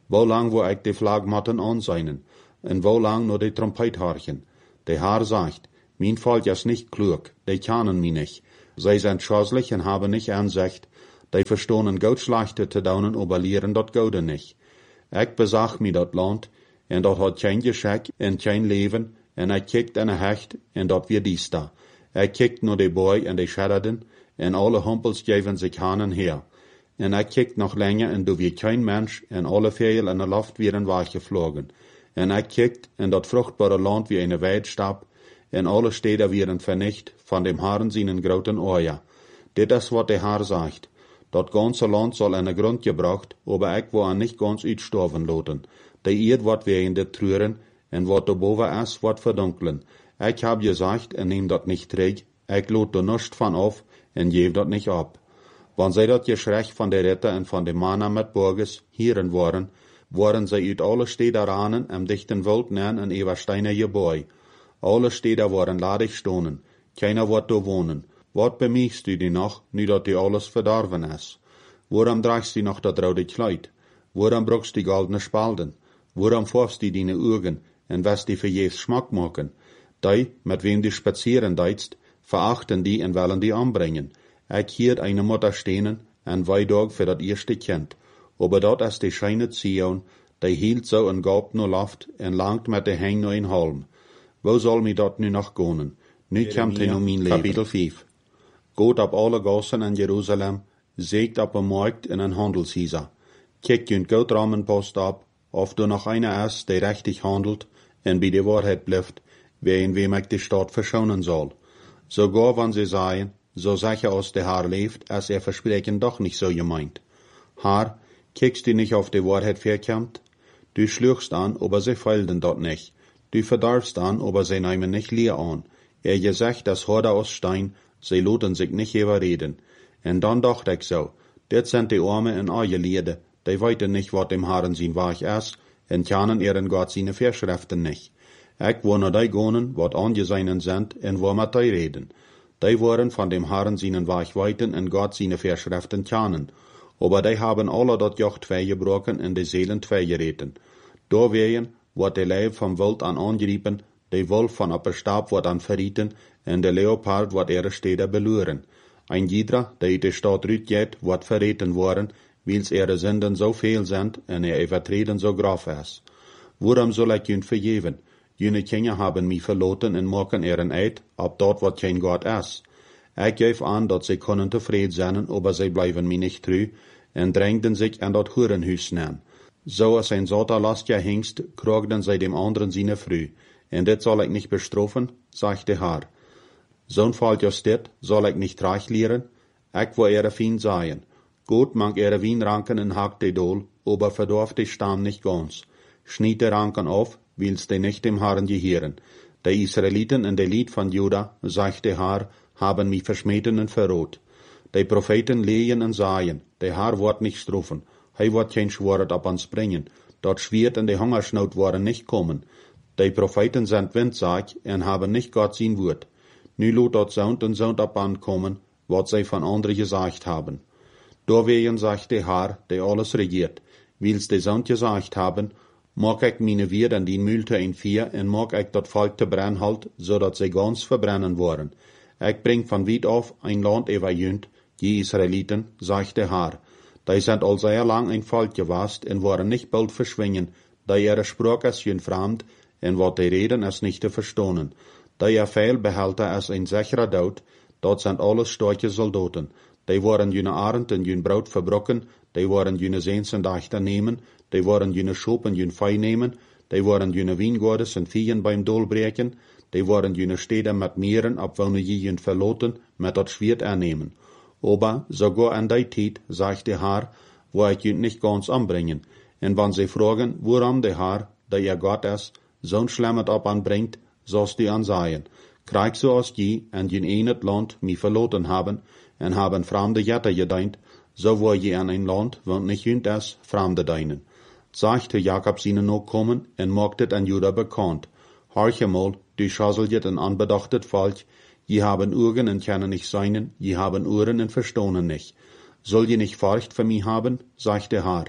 Wo lang wo ik de Flagmatten anseinen, en wo lang nur de Trompet harchen. De Haar sagt, mein Volk is nicht klug, de kennen mich nicht. Zij zijn schoslich en haben nicht Ansicht, de verstonen Gott schlechte te daunen, aber lehren dat Gode nicht. Ik bezag mi dat Land, en dat hat kein Geschenk en kein Leben, en ik kikt en hecht, en dat weer dies da. Ik kikt nur de Boy en de Schadderden, en alle Humpels geven sich hanen her. En ik kikt nog länger, en du wie kein Mensch, en alle Vögel in de Luft wären weggeflogen. En ik kikt, en dat fruchtbare Land wie eine Weidstab, en alle Städte wären vernicht, von dem Herrn seinen großen Oja. Dit is wat de Herr sagt. Dat ganze Land soll in de Grund gebracht, aber ik wil nicht ganz uitstorven laten. De Erd wat wegen dit treuren, en wat erboven is, wat verdunkelen. Ik hab gesagt, en neem dat nicht terug, ik lot er nichts van af, en geef dat nicht ab. Wann zij dat Geschrech van de Ritter en van de Mannen met Burgers hieren waren, waren zij uit alle Städte ranen, em dichten Wald nähen en ewa Steine Gebäu. Alle Städte waren ladig stonen, keiner wordt er wohnen. Wat bemiegst du die noch, nu dat die alles verdorven is? Waarom draagst du noch dat rode Kleid? Waarom brugst die goldene Spalden? Waarom vorfst du die Augen, en was die verjeefs Schmack maken? Die, met wem du spazieren deitst, verachten die en willen die anbrengen. Ik hiert eine Mutter stenen, en weidog für dat eerste Kind. Aber dat is die scheine Zion, die hielt so en gaubt no Luft, en langt met de heng no in Holm. Wo soll mi dat nu noch gonen? Nu komt hij no mijn leven. Kapitel vijf. Gaat op alle gassen in Jeruzalem, zeegt op een markt in een handelshuizen. Kijk je Goudramenpost op, of du noch einer is die rechtig handelt, en bij de waarheid blijft, wegen wem ik de stad verschonen zal. Sogar wann sie sagen, so sicher aus der Haar leeft, als er versprechen doch nicht so gemeint. Haar, kickst du nicht auf die Wahrheit verkämmt? Du schluchst an, aber sie feilden dort nicht. Du verdarfst an, aber sie nehmen nicht leer an. Er gesagt, das Horde aus Stein, sie loten sich nicht überreden. En dann dacht ich so, dit sind die Arme in eure Liede, die weiten nicht, wat dem Herrn sein Weich ist, en kennen ihren Gott seine Verschriften nicht. Ich wo nur die gonen, wat angeseinen sind, en wo mit die reden. Die waren von dem Herrn seinen Weich weiten en Gott seine Verschriften kennen. Aber die haben alle dat Joch zwei gebrochen en de Seelen zwei gereten. Da wehen, wat de Leib vom Wild an angrieben, de Wolf von op Stab wat an verrieten, en de Leopard wat ihre Städte beluren. Ein jeder, der de Stadt rütjet, wat verreten worden, wils ihre Sünden so viel sind, en ihr Übertreten so grof is. Waarom soll ik jün vergeven? Jene Kinder haben mich verloten en maken ihren Eid, ab dort wat kein Gott is. Ik geef aan dat sie können tevreden zijn, aber sie blijven mij nicht treu, en drängten sich an dat Hurenhuis nean. So als ein Soterlastja hingst, krogden sie dem anderen seine Früh. En dit soll ich nicht bestrafen, sagt der Herr. Zo'n Fall just dit, soll ich nicht reich lehren? Ich will ihre Fien sein. Gut mag ihre Wienranken en hakt de Dol, aber verdorf de Stamm nicht ganz. Schniet de Ranken auf, willst de nicht dem Herrn gehören. Die Israeliten in de Lied von Juda, sagt der Herr, haben mich verschmeten en verrot. Die Propheten lehen en saien, der Herr wird nicht strufen, hij wird kein Schwort ab uns bringen, dort schwert en de Hungersnot worden nicht kommen. Die Propheten sind Windsack en haben nicht Gott sein Wort. Nu lot dort Sound und Sound ab ankommen, wat sie von anderen gesagt haben. Dorwegen sagt der Herr, der alles regiert, wils de Sound gesagt haben, mag ich meine Wirt an die Mühlte in vier en mag ich dat Volk te brennen halt, so dat sie ganz verbrennen worden. Ich bring von weit auf ein Land überjünt, die Israeliten, sagt der Herr. Die sind al sehr lang ein Volk gewast en waren nicht bald verschwingen, da ihre Sprache ist jün fremd, en wat die reden is nicht te verstonen. Da ihr veel behalten is ein sicherer Dood, dort sind alles starke Soldaten. Die waren jüne Arend en jün Braut verbrocken, die waren jüne Seensen dachter nehmen, die waren jüne Schopen jün Fei nehmen, die waren jüne Wiengordes en Viehen beim Dol breken, die waren jüne Städte mit Meeren, ab wo je jün verloten, mit dat Schwert ernehmen. Aber sogar an die Tijd, sagt der Herr, wo ich jün nicht ganz anbringen. En wann sie fragen, woran der Herr, der ihr Gott ist, zo'n schlemmet ab anbringt, sollst du ansaien. Krieg so als die, en jün enet Land mi verloten haben, en haben fremde Jetter gedeint, so wo je an ein Land, wo nicht jünt es, fremde deinen. Sagte Jakob ihnen noch kommen, en mogtet an Juda bekannt. Horche mal, du schasseljet en anbedachtet Volk, je haben Augen en kennen nicht seinen, je haben Ohren en verstonen nicht. Soll je nicht Furcht für mich haben, sagt der Herr.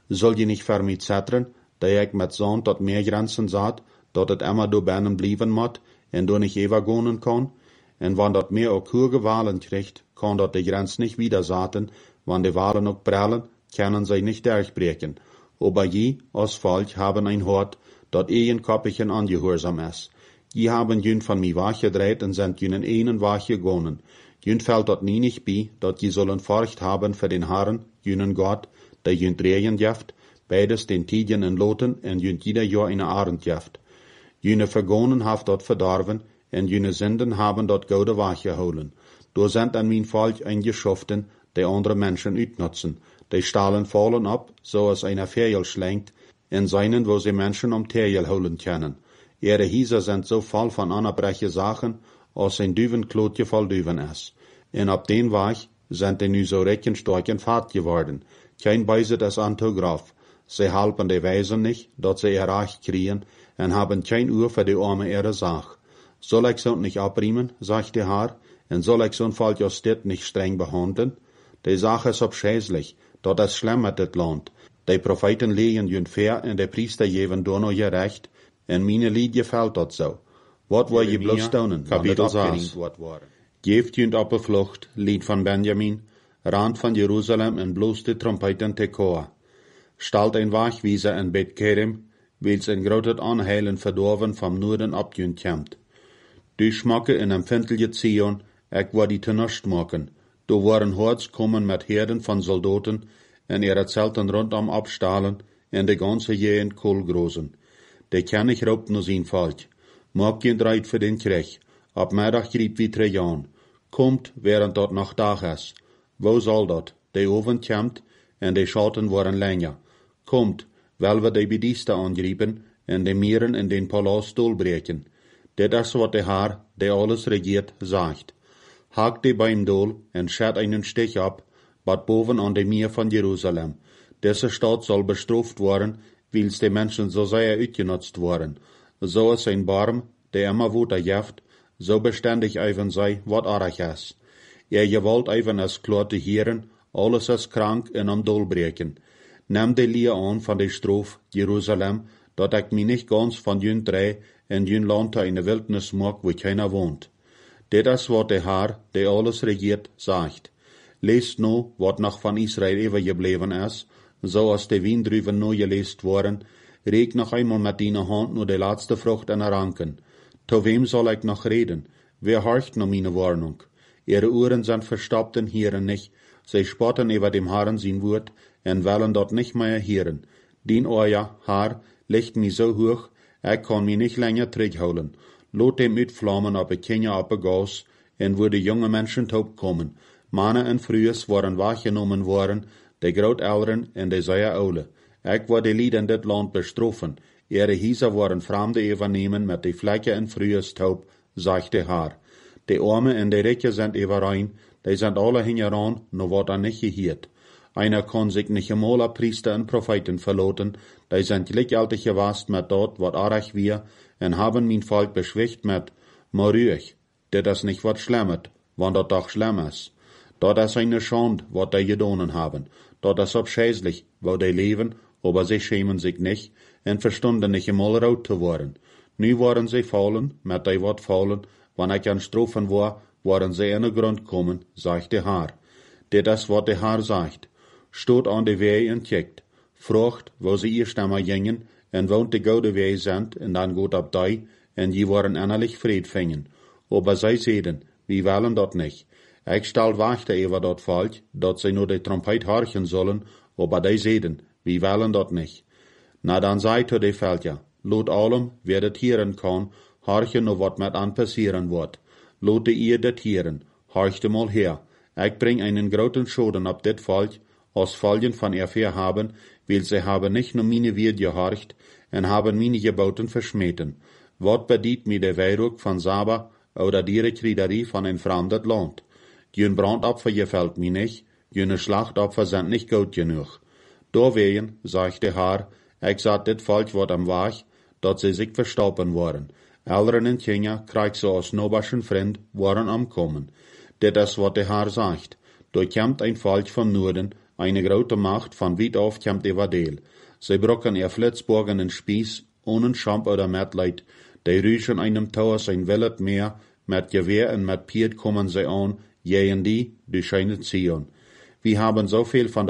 Soll je nicht für mich zetteren, da ich mit Sohn tot mehr Grenzen saht, dat het immer do binnen blijven moet, en do nicht ever gonen kann, en wann dat mehr auch hohe Wahlen kriegt, kann dat die Grenz nicht wieder saten, wann die Wahlen auch prellen, können sie nicht durchbrechen. Aber je, als Volk, haben ein Hort, dat een koppigen angehorsam is. Je haben jün von mi wachgedreht en sind jün in einen Wach gegonnen. Jün fällt dat nie nicht bei, dat je sollen Furcht haben für den Herrn, jünen Gott, der jün drehen jaft, beides den Tidien en Loten en jün jeder Jahr eine Arend jaft. Jüne Vergonen haft dort verdorven, en jüne Sünden haben dort gode Wache holen. Do sind an mein Volk eingeschoften, die andere Menschen utnutzen. Die stahlen fallen ab, so als einer Ferjel schlenkt, en seinen, wo sie Menschen um Terjel holen können. Ihre Hieser sind so voll von anerbreche Sachen, als ein Düvenklotje voll Düven is. En ab den Weg sind die nu so recken stark in Fahrt geworden. Kein Beise das Antograph. Sie halten die Weisen nicht, dat sie ihr Recht kriegen, en haben kein Uhr für die arme ihre Sach. Soll ich so nicht abriemen, sagt der Herr, en soll ich so'n Fall Justit nicht streng behandeln? Die Sache ist abschäßlich, dat es schlimm mit dit Land. Die Propheten legen jün fair en die Priester geben dono je recht, en meine Lied gefällt dat so. Wat war je bloß staunen, Kapitel sechs. Geeft jün op Flucht, Lied von Benjamin, Rand von Jerusalem en bloß die Trompeten Tekoa. Stalt ein Wachwieser en Bethkerem, wils ein grotet Anheilen verdorven vom Norden abjünt kämmt. Du schmacke in empfindliche Zion, ek war die Tönnerst machen. Do waren Horts kommen mit Herden von Soldaten, en ihre Zelten rundum abstahlen, en de ganze Jehen kohlgroßen. De König raubt nur sein Volk. Mag geen dreit für den Krieg. Ab Mittag griep wie Trajan. Kommt, während dort noch Tag is. Wo soll dat? De Oven kämmt, en de Schatten waren länger. Kommt, weil wir die Bedieste angrieben, en de Mieren in den Palast dolbreken. Dit is wat de Herr, der alles regiert, sagt. Hakt die beim Dol en schert einen Stich ab, bad boven an de Meer von Jerusalem. Diese Stadt soll bestraft worden, wils die Menschen so sehr uitgenutzt worden. So is ein Barm, der immer woter jaft, so beständig even sei, wat arg is. Er gewollt even es klar te hieren, alles is krank en am Dol breken. Neem de Lie an van de Strof, Jerusalem, dat ik mi nicht ganz van jün drei en jün Land in de Wildnis mag, wo keiner wohnt. Dit is wat de Herr, der alles regiert, sagt. Leest nu, wat noch van Israel übergebleven is, so als de Wiendrüven nu geleest worden, reg noch einmal mit deiner Hand nur de laatste Frucht an Ranken. To wem soll ich noch reden? Wer horcht noch meine Warnung? Ihre Ohren sind verstoppt und hören nicht, sie spotten über dem Herrn sein Wort, en wollen dort nicht mehr hören. Dien euer Herr legt mi so hoch, ich kann mi nicht länger zurückholen. Lot dem uitvlammen op een Kenia op een Gas, en wo de junge Menschen taub kommen. Mannen en Frühes waren wahrgenommen worden, de Grootouderen en de zeer Oude. Ik war de Lied in dit land bestroffen. Ihre Hieser waren Fremde übernehmen mit de Flecke en Frühes taub, sagt de Herr. De Arme en de Rijke sind überein, die sind alle hingeran, no wat er nicht gehiert. Einer kann sich nicht einmal Priester en Propheten verloten, die sind gleichzeitig gewast mit dort, wat arg wir, en haben mein Volk beschwicht mit, maar ruhig, dit is nicht wat schlemmet, wann dat doch schlimm is. Dat is eine Schande, wat die gedonen haben. Dat is abscheußlich, wo die leben, aber sie schämen sich nicht, en verstunden nicht einmal rot zu worden. Nu waren sie fallen, mit die wat fallen, wann ich an Strophen war, waren sie in den Grund kommen, sagt der Herr. Dit is wat der Herr sagt. Stoot an de Wei en kijkt. Vrocht, wo sie eerst einmal gingen, en woont de goude Wei sind, en dan goed op die, en die waren innerlich Fried fingen. Aber sie zeiden, wie wollen dat nicht. Ich stel wachte über dat Volk, dat sie nur de Trompet horchen sollen, aber die zeiden, wie wollen dat nicht. Na dan zei to de Völker, lot allem, wer det hieren kann, horchen nur wat met an passieren wird. Lote ihr det hieren, horchte mal her. Ich bring einen großen Schoden op dit Volk, als Folgen von Erfahr haben, weil sie haben nicht nur meine Wied gehorcht, en haben meine Geboten verschmeten. Wat bedient mir der Weihrug von Saba oder die Rekriederie von ein fremdet Land? Jün Brandopfer gefällt mir nicht, jüne Schlachtopfer sind nicht gut genug. Doweien, sagt der Herr, ich sah dit Volk wat am Wach, dat sie sich verstoppen waren. Eltern in Kenia, krieg so als noberschen Freund, waren am Kommen. Dit is wat der Herr sagt. Dort kommt ein Volk vom Norden, Eine grote Macht van weit af komt over deel. Zij brokken er flitsborgen en Spieß, ohne Schamp oder Metleid. Die rüschen einem Tower sein Wellet mehr, mit Gewehr und mit Piet kommen sie an, jähen die, die scheinen ziehen. Wir haben so viel von